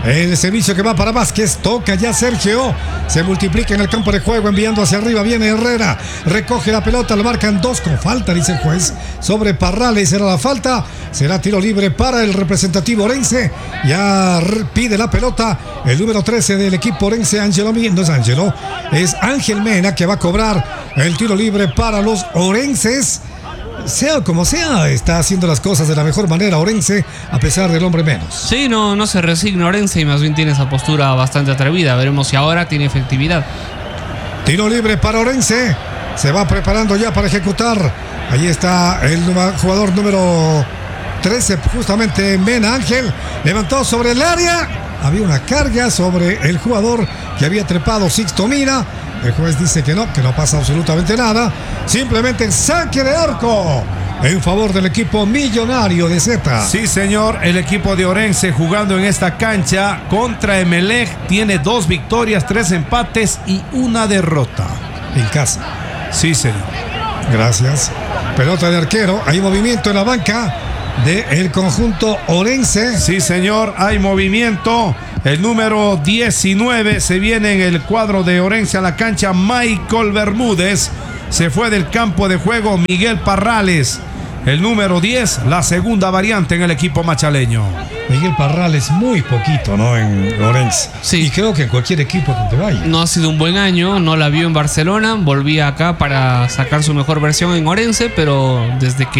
C: El servicio que va para Vázquez. Toca ya Sergio. Se multiplica en el campo de juego. Enviando hacia arriba. Viene Herrera. Recoge la pelota. Lo marcan dos con falta, dice el juez. Sobre Parrales será la falta. Será tiro libre para el representativo orense. Ya pide la pelota el número trece del equipo orense, Ángelo. No es Ángelo. Es Ángel Mena que va a cobrar el tiro libre para los orenses. Sea como sea, está haciendo las cosas de la mejor manera Orense, a pesar del hombre menos.
A: Sí, no, no se resigna Orense y más bien tiene esa postura bastante atrevida. Veremos si ahora tiene efectividad.
C: Tiro libre para Orense. Se va preparando ya para ejecutar. Ahí está el jugador número trece, justamente Mena Ángel. Levantó sobre el área. Había una carga sobre el jugador que había trepado Sixto Mira. El juez dice que no, que no pasa absolutamente nada. Simplemente saque de arco en favor del equipo millonario de Zeta.
B: Sí, señor, el equipo de Orense jugando en esta cancha contra Emelec tiene dos victorias, tres empates y una derrota.
C: En casa.
B: Sí, señor.
C: Gracias. Pelota de arquero. Hay movimiento en la banca del conjunto orense.
B: Sí, señor, hay movimiento. El número diecinueve se viene en el cuadro de Orense a la cancha. Michael Bermúdez. Se fue del campo de juego Miguel Parrales. El número diez, la segunda variante en el equipo machaleño.
C: Miguel Parrales muy poquito, ¿no? En Orense.
A: Sí.
C: Y creo que en cualquier equipo que te vaya.
A: No ha sido un buen año, no la vio en Barcelona. Volvía acá para sacar su mejor versión en Orense, pero desde que